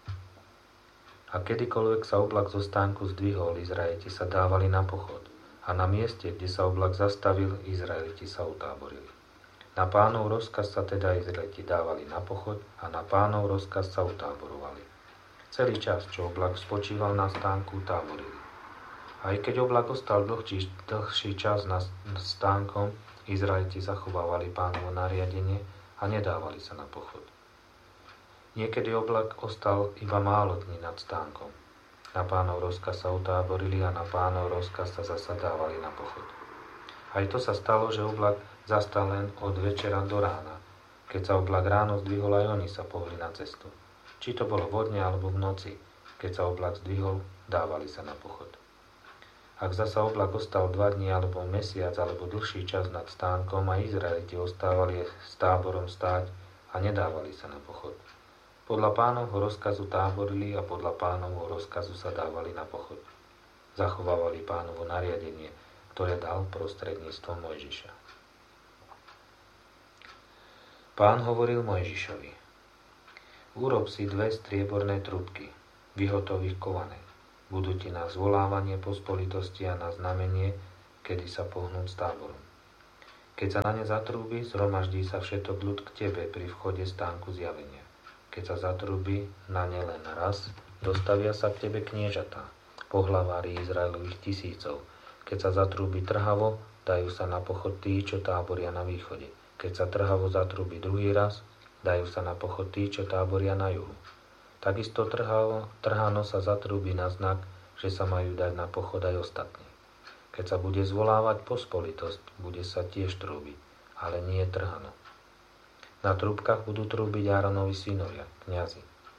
A kedykoľvek sa oblak zo stánku zdvihol, Izraeliti sa dávali na pochod. A na mieste, kde sa oblak zastavil, Izraeliti sa utáborili. Na Pánov rozkaz sa teda Izraeliti dávali na pochod a na Pánov rozkaz sa utáborovali. Celý čas, čo oblak spočíval na stánku, táborili. Aj keď oblak ostal dlhší čas nad stánkom, Izraeliti zachovávali Pánovo nariadenie a nedávali sa na pochod. Niekedy oblak ostal iba málo dní nad stánkom. Na Pánov rozkaz sa utáborili a na Pánov rozkaz sa zasa dávali na pochod. Aj to sa stalo, že oblak zastal len od večera do rána. Keď sa oblak ráno zdvihol, aj oni sa pohli na cestu. Či to bolo vodne alebo v noci, keď sa oblak zdvihol, dávali sa na pochod. Ak zasa oblak ostal 2 dní alebo mesiac alebo dlhší čas nad stánkom, a Izraeliti ostávali s táborom stáť a nedávali sa na pochod. Podľa Pánovho rozkazu táborili a podľa Pánovho rozkazu sa dávali na pochod. Zachovávali Pánovo nariadenie, ktoré dal prostredníctvom Mojžiša. Pán hovoril Mojžišovi: Urob si 2 strieborné trúbky, vyhotových kované. Budú ti na zvolávanie pospolitosti a na znamenie, kedy sa pohnú s táborom. Keď sa na ne zatrúbi, zhromaždí sa všetok ľud k tebe pri vchode stánku zjavenia. Keď sa zatrúbi na ne len raz, dostavia sa k tebe kniežatá, pohlavári Izraelových 1000. Keď sa zatrúbi trhavo, dajú sa na pochod tí, čo táboria na východe. Keď sa trhavo zatrúbi druhý raz, dajú sa na pochod tí, čo táboria na juhu. Takisto trhano sa zatrúbi na znak, že sa majú dať na pochod aj ostatní. Keď sa bude zvolávať pospolitosť, bude sa tiež trúbiť, ale nie trhano. Na trúbkach budú trúbiť Áronovi synovia, kňazi.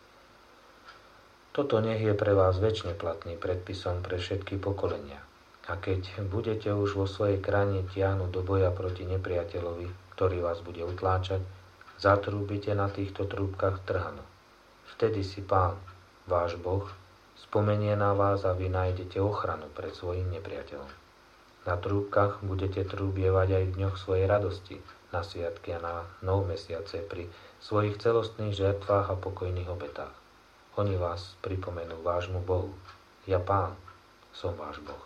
Toto nech je pre vás večne platný predpisom pre všetky pokolenia. A keď budete už vo svojej krajine tiahnuť do boja proti nepriateľovi, ktorý vás bude utláčať, zatrúbite na týchto trúbkach trhano. Vtedy si Pán, váš Boh, spomenie na vás a vy nájdete ochranu pred svojim nepriateľom. Na trúbkach budete trúbievať aj v dňoch svojej radosti, na sviatky a na nov mesiace pri svojich celostných žertvách a pokojných obetách. Oni vás pripomenú vášmu Bohu. Ja Pán som váš Boh.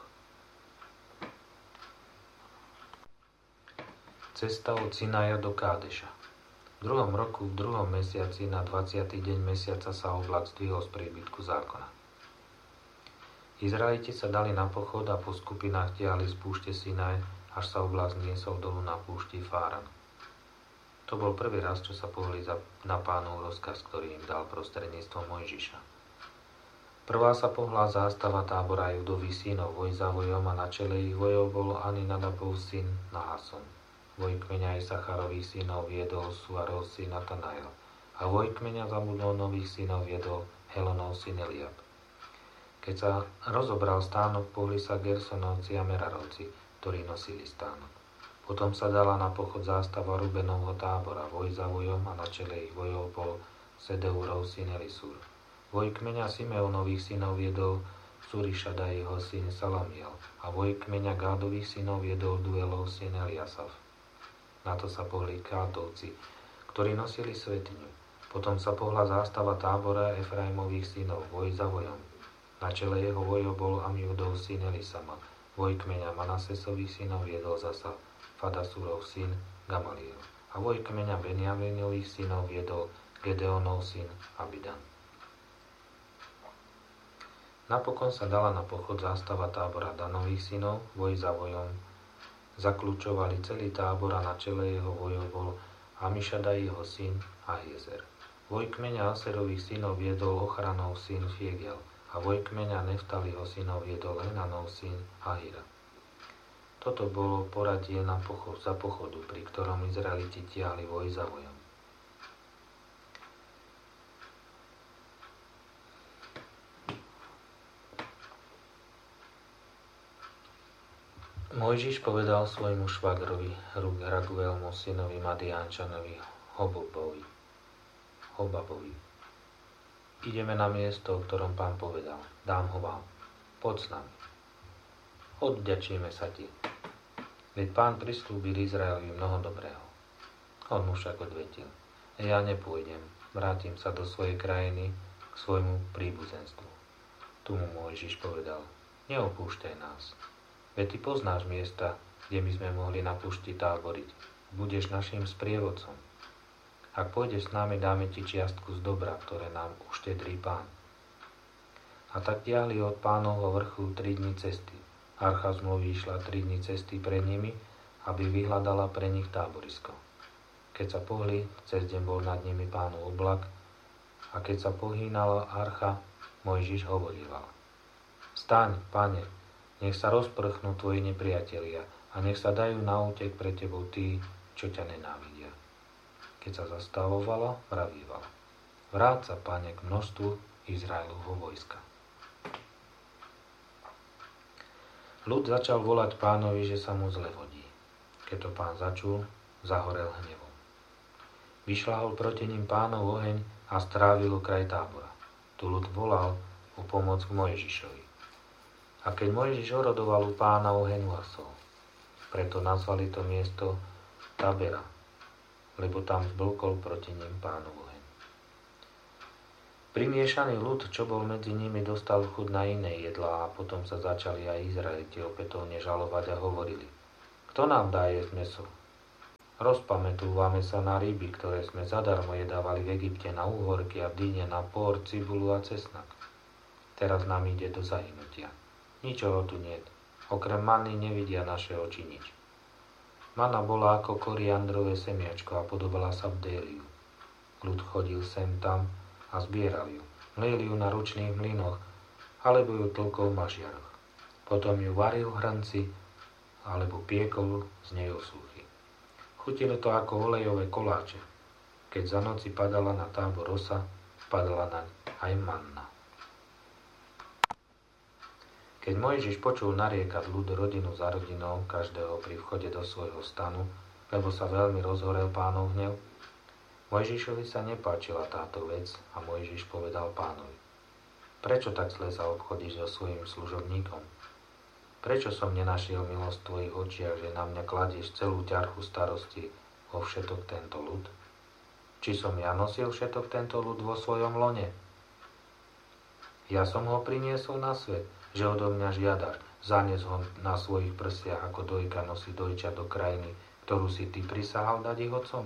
Cesta od Sinaja do Kádeša. V 2. roku, v 2. mesiaci, na 20. deň mesiaca sa oblak zdvihol z príbytku zákona. Izraeliti sa dali na pochod a po skupinách tiahli z púšte Sinaj, až sa oblak zniesol dolu na púšti Fáran. To bol prvý raz, čo sa pohli na Pánov rozkaz, ktorý im dal prostredníctvom Mojžiša. Prvá sa pohla zástava tábora Judových synov Vojzavojom a na čele ich vojov bol Aminadabov syn Nahason. Vojkmeňa Isacharových synov viedol Suarov syn Natanael a vojkmeňa Zabulónových synov viedol Helonov syn Eliab. Keď sa rozobral stánok, pohli sa Gersonovci a Merarovci, ktorí nosili stánok. Potom sa dala na pochod zástava Rubenovho tábora Vojzavojom a na čele ich vojov bol Sedeurov syn Elisur. Vojkmeňa Simeonových synov viedol Surišadajho syn Salamiel a vojkmeňa Gádových synov viedol Duelov syn Eliasaf. Na to sa pohli Kátovci, ktorí nosili svätyňu. Potom sa pohla zástava tábora Efraimových synov Vojzavojom. Na čele jeho vojov bol Amiudov syn Elisama. Vojkmeňa Manasesových synov viedol zasa Fadasurov syn Gamaliel. A vojkmeňa Benjaminových synov viedol Gedeonov syn Abidan. Napokon sa dala na pochod zástava tábora Danových synov Vojzavojom. Zakľúčovali celý tábor a na čele jeho vojov bol Amišadajho syn Ahiezer. Vojkmeňa Aserových synov viedol Ochranov syn Fiegel a vojkmeňa Neftaliho synov viedol Enanov syn Ahira. Toto bolo poradie na pochod za pochodu, pri ktorom Izraeliti tiahli Vojzavojom. Mojžiš povedal svojmu švagrovi Raguelmu synovi Madiánčanovi Hobabovi: Ideme na miesto, o ktorom Pán povedal. Dám ho vám. Poď s nami. Odvďačíme sa ti. Veď Pán prislúbil Izraelovi mnoho dobrého. On mu však odvetil: Ja nepôjdem. Vrátim sa do svojej krajiny k svojmu príbuzenstvu. Tu mu Mojžiš povedal: Neopúšťaj nás. Veď ty poznáš miesta, kde my sme mohli na púšti táboriť. Budeš našim sprievodcom. Ak pôjdeš s nami, dáme ti čiastku z dobra, ktoré nám uštedrí Pán. A tak tiahli od Pánovho vrchu 3 dni cesty. Archa zmluvy išla 3 dni cesty pred nimi, aby vyhľadala pre nich táborisko. Keď sa pohli, cez deň bol nad nimi Pánov oblak, a keď sa pohýnala archa, Mojžiš hovoril: Vstaň, Pane, nech sa rozprchnú tvoji nepriatelia a nech sa dajú na útek pre tebou tí, čo ťa nenávidia. Keď sa zastavovala, vravívala: Vráť sa, Pane, k množstvu Izraelovho vojska. Ľud začal volať Pánovi, že sa mu zle vodí. Keď to Pán začul, zahorel hnevom. Vyšľahol proti ním Pánov oheň a strávil kraj tábora. Tu ľud volal o pomoc k Mojžišovi. A keď Mojžiš orodoval u Pána, oheň uhasol. Preto nazvali to miesto Tabera, lebo tam zblkol proti ním Pánov oheň. Primiešaný ľud, čo bol medzi nimi, dostal chuť na iné jedlá a potom sa začali aj Izraeliti opätovne žalovať a hovorili: Kto nám dá jesť mäso? Rozpamätúvame sa na ryby, ktoré sme zadarmo jedávali v Egypte, na úhorky a v Dyne, na pór, cibulu a cesnak. Teraz nám ide do zahynutia. Ničoho tu niet. Okrem manny nevidia naše oči nič. Mana bola ako koriandrové semiačko a podobala sa bdéliu. Ľud chodil sem tam a zbieral ju. Mlieli ju na ručných mlynoch, alebo ju tlkol v mažiaroch. Potom ju varil v hrnci, alebo piekol z nej osúchy. Chutilo to ako olejové koláče. Keď za noci padala na tábor rosa, padala naň aj manna. Keď Mojžiš počul nariekať ľud rodinu za rodinou, každého pri vchode do svojho stanu, lebo sa veľmi rozhorel Pánov hnev, Mojžišovi sa nepáčila táto vec a Mojžiš povedal Pánovi: Prečo tak zle zaobchodíš so svojím služobníkom? Prečo som nenašiel milosť v tvojich očiach, že na mňa kladieš celú ťarchu starosti vo všetok tento ľud? Či som ja nosil všetok tento ľud vo svojom lone? Ja som ho priniesol na svet, že odo mňa žiadaš, zanies ho na svojich prsiach, ako dojka nosí dojča do krajiny, ktorú si ty prisahal dať ich otcom?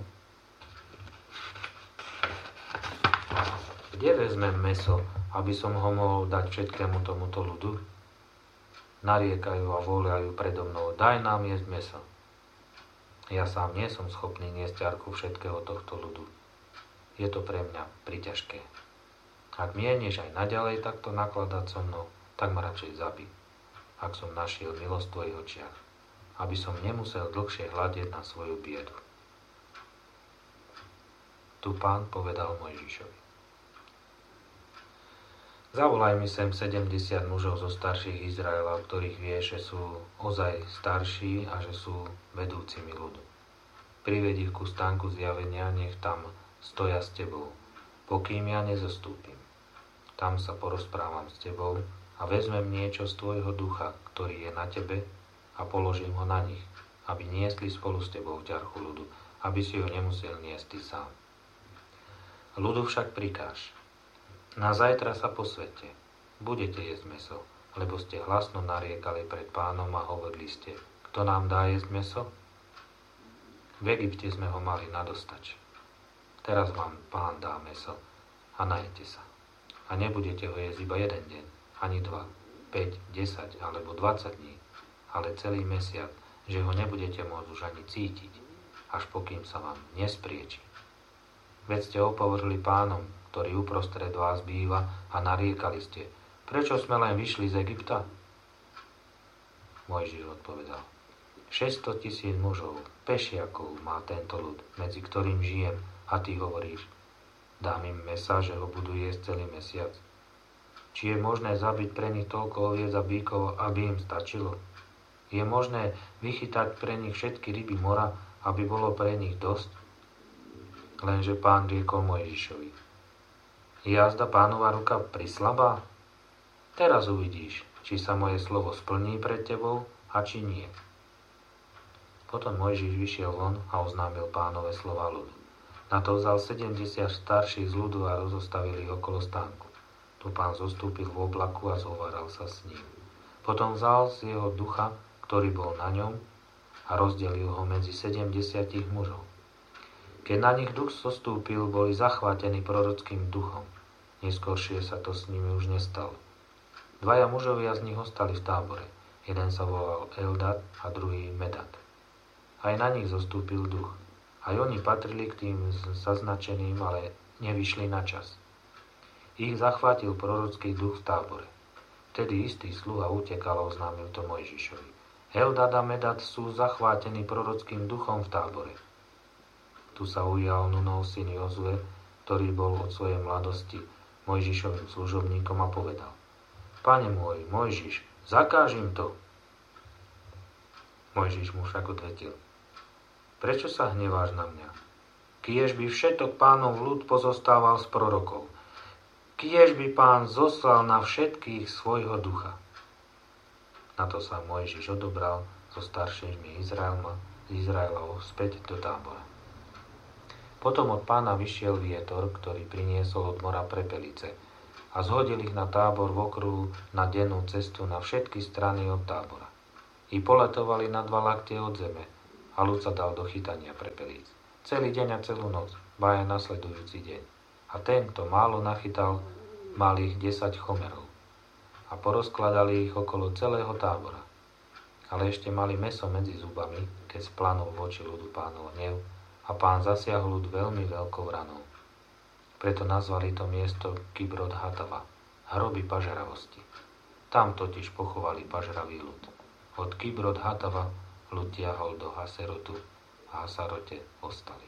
Kde vezmem mäso, aby som ho mohol dať všetkému tomuto ľudu? Nariekajú a volajú predo mnou: Daj nám jesť mäso. Ja sám nie som schopný niesť ťarchu všetkého tohto ľudu. Je to pre mňa priťažké. Ak mienieš aj naďalej takto nakladať so mnou, tak ma radšej zabij, ak som našiel milosť v tvojich očiach, aby som nemusel dlhšie hľadieť na svoju biedu. Tu Pán povedal Mojžišovi: Zavolaj mi sem 70 mužov zo starších Izraela, ktorých vieš, že sú ozaj starší a že sú vedúcimi ľudu. Prived ich ku stánku zjavenia, nech tam stoja s tebou, pokým ja nezostúpim. Tam sa porozprávam s tebou a vezmem niečo z tvojho ducha, ktorý je na tebe, a položím ho na nich, aby niesli spolu s tebou ťarchu ľudu, aby si ho nemusel niesť ty sám. Ľudu však prikáž: Na zajtra sa posvete, budete jesť mäso, lebo ste hlasno nariekali pred Pánom a hovorili ste: Kto nám dá jesť mäso? V Egypte sme ho mali nadostač. Teraz vám Pán dá mäso a najete sa. A nebudete ho jesť iba jeden deň, ani 2, 5, 10 alebo 20 dní, ale celý mesiac, že ho nebudete môcť už ani cítiť, až pokým sa vám nesprieči. Veď ste opovrhli Pánom, ktorý uprostred vás býva, a nariekali ste: Prečo sme len vyšli z Egypta? Mojžiš odpovedal: 600 000 mužov, pešiakov má tento ľud, medzi ktorým žijem, a ty hovoríš: Dám im mäsa, že ho budú jesť celý mesiac. Či je možné zabiť pre nich toľko oviec a bíkov, aby im stačilo? Je možné vychytať pre nich všetky ryby mora, aby bolo pre nich dosť? Lenže Pán riekol Mojžišovi: Je jazda Pánova ruka prislabá? Teraz uvidíš, či sa moje slovo splní pred tebou a či nie. Potom Mojžiš vyšiel von a oznámil Pánove slova ľudu. Na to vzal 70 starších z ľudu a rozostavili ich okolo stánku. Tu Pán zostúpil v oblaku a zhováral sa s ním. Potom vzal z jeho ducha, ktorý bol na ňom, a rozdelil ho medzi 70 mužov. Keď na nich duch zostúpil, boli zachvátení prorockým duchom. Neskôršie sa to s nimi už nestalo. 2 mužovia z nich ostali v tábore. Jeden sa volal Eldad a druhý Medad. Aj na nich zostúpil duch. Aj oni patrili k tým zaznačeným, ale nevyšli na čas. Ich zachvátil prorocký duch v tábore. Vtedy istý sluha utekal a oznámil to Mojžišovi: Eldad a Medad sú zachvátení prorockým duchom v tábore. Tu sa ujal Nunov syn Jozue, ktorý bol od svojej mladosti Mojžišovým služobníkom, a povedal: Pane môj, Mojžiš, zakáž im to. Mojžiš mu však odvetil: Prečo sa hneváš na mňa? Kiež by všetok Pánov ľud pozostával z prorokov. Kiež by Pán zoslal na všetkých svojho ducha. Na to sa Mojžiš odobral so staršími Izraelov späť do tábora. Potom od Pána vyšiel vietor, ktorý priniesol od mora prepelice a zhodil ich na tábor v okruhu na dennú cestu na všetky strany od tábora. I poletovali na 2 laktie od zeme a ľud sa dal do chytania prepelíc. Celý deň a celú noc, ba aj nasledujúci deň. A ten, kto málo nachytal, mal ich 10 chomerov. A porozkladali ich okolo celého tábora. Ale ešte mali mäso medzi zubami, keď splanul voči ľudu Pánov hnev, a Pán zasiahol ľud veľmi veľkou ranou. Preto nazvali to miesto Kibrot Hatava, hroby pažravosti. Tam totiž pochovali pažravý ľud. Od Kibrot Hatava ľud tiahol do Haserotu a Hasarote ostali.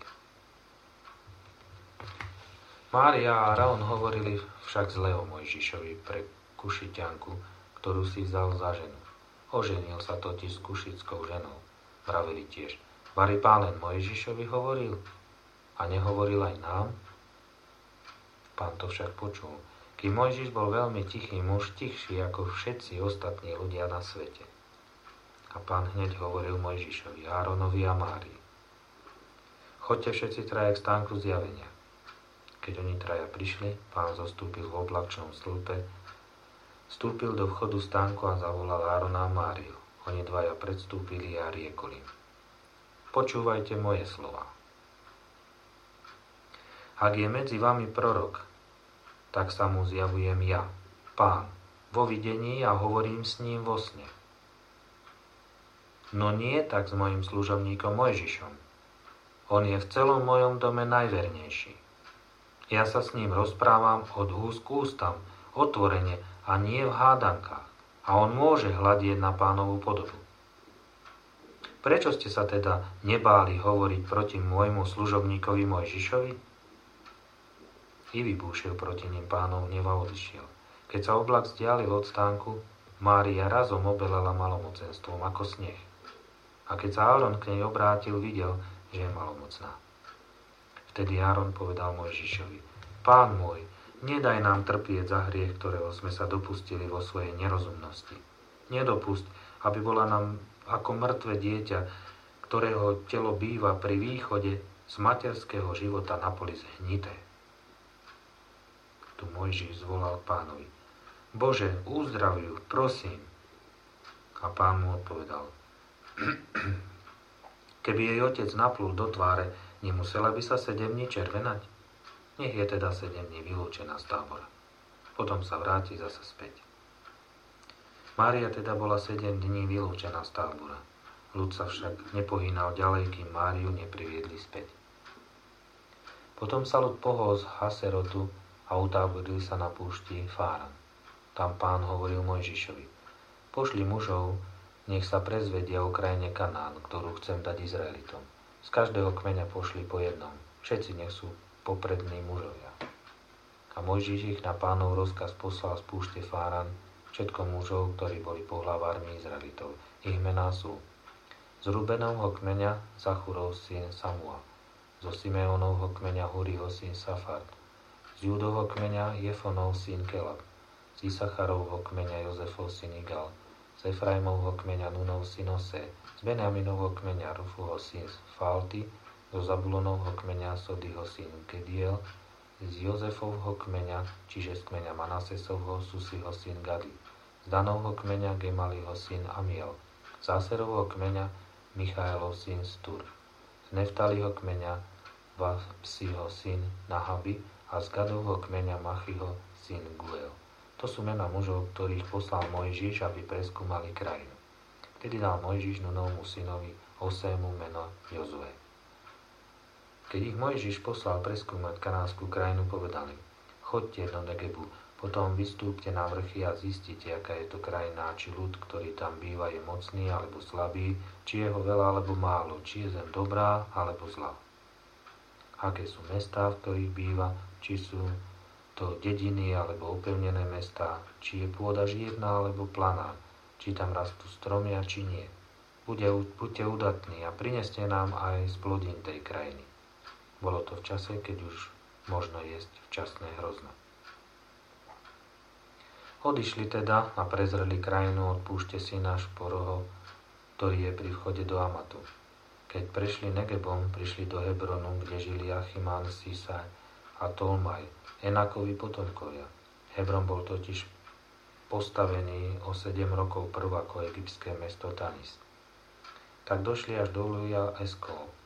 Mária a Áron hovorili však zle o Mojžišovi pre Kušiťanku, ktorú si vzal za ženu. Oženil sa totiž s kušickou ženou. Vraveli tiež: Vari Pán len Mojžišovi hovoril a nehovoril aj nám? Pán to však počul. Kým Mojžiš bol veľmi tichý muž, tichší ako všetci ostatní ľudia na svete. A Pán hneď hovoril Mojžišovi, Áronovi a Márii: Choďte všetci traja k stánku zjavenia. Keď oni traja prišli, Pán zostúpil v oblačnom stĺpe, vstúpil do vchodu stánku a zavolal Árona a Máriu. Oni dvaja predstúpili a riekoli: Počúvajte moje slova. Ak je medzi vami prorok, tak sa mu zjavujem ja, Pán, vo videní a hovorím s ním vo sne. No nie tak s mojim služobníkom Mojžišom. On je v celom mojom dome najvernejší. Ja sa s ním rozprávam od úst k ústam, otvorene a nie v hádankách. A on môže hľadieť na Pánovu podobu. Prečo ste sa teda nebáli hovoriť proti môjmu služobníkovi Mojžišovi? I vybúšil proti ním Pánov hnev a odišiel. Keď sa oblak vzdialil od stánku, Mária razom obelela malomocenstvom ako sneh. A keď sa Áron k nej obrátil, videl, že je malomocná. Vtedy Áron povedal Mojžišovi: Pán môj, nedaj nám trpieť za hriech, ktorého sme sa dopustili vo svojej nerozumnosti. Nedopusť, aby bola nám ako mŕtve dieťa, ktorého telo býva pri východe z materského života na poli zhnité. Tu Mojžiš zvolal Pánovi: Bože, uzdrav ju, prosím. A Pán mu odpovedal: Keby jej otec naplul do tváre, nemusela by sa 7 dní červenať? Nech je teda 7 dní vylúčená z tábora. Potom sa vráti zase späť. Mária teda bola 7 dní vylúčená z tábora. Ľud sa však nepohýnal ďalej, kým Máriu nepriviedli späť. Potom sa ľud pohol z Haserotu a utáborili sa na púšti Fáran. Tam Pán hovoril Mojžišovi: Pošli mužov, nech sa prezvedia o krajine Kanán, ktorú chcem dať Izraelitom. Z každého kmeňa pošli po jednom. Všetci nech sú poprední mužovia. A Mojžiš ich na Pánov rozkaz poslal z púšte Fáran, všetko mužov, ktorí boli pohlavármi Izraelitov. Ich mená sú: z Rubenovho kmeňa Zachurov syn Samua, zo Simeonovho kmeňa Huriho syn Safart, z Júdovho kmeňa Jefonov syn Kelab, z Isacharovho kmeňa Jozefov syn Igal, z Efraimovho kmeňa Nunov syn Ose, z Benjaminovho kmeňa Rufuho syn Falty, zo Zabulonovho kmeňa Sodyho syn Gediel, z Jozefovho kmeňa, čiže z kmeňa Manasesovho Susiho syn Gadi, z Danovho kmeňa Gemaliho syn Amiel, z Aserovho kmeňa Michaelov syn Stur, z Neftaliho kmeňa Vapsiho syn Nahabi a z Gadovho kmeňa Machiho syn Guel. To sú mená mužov, ktorých poslal Mojžiš, aby preskúmali krajinu. Vtedy dal Mojžiš Nunovmu synovi Osému meno Jozue. Keď ich Mojžiš poslal preskúmať kanánsku krajinu, povedali: Choďte do Negebu, potom vystúpte na vrchy a zistite, aká je to krajina, či ľud, ktorý tam býva, je mocný alebo slabý, či je ho veľa alebo málo, či je zem dobrá alebo zlá. Aké sú mestá, v ktorých býva, či sú to dediny alebo upevnené mestá, či je pôda žírna alebo planá, či tam rastú stromy a či nie. Buďte udatní a prineste nám aj z plodín tej krajiny. Bolo to v čase, keď už možno jesť včasné hrozno. Odišli teda a prezreli krajinu od púšte Sináš po roho, ktorý je pri vchode do Amatu. Keď prešli Negebom, prišli do Hebronu, kde žili Achimán, Sisaj a Tolmaj, Enakovi potomkovia. Hebron bol totiž postavený o 7 rokov prv ako egyptské mesto Tanis. Tak došli až do Luja Eskol.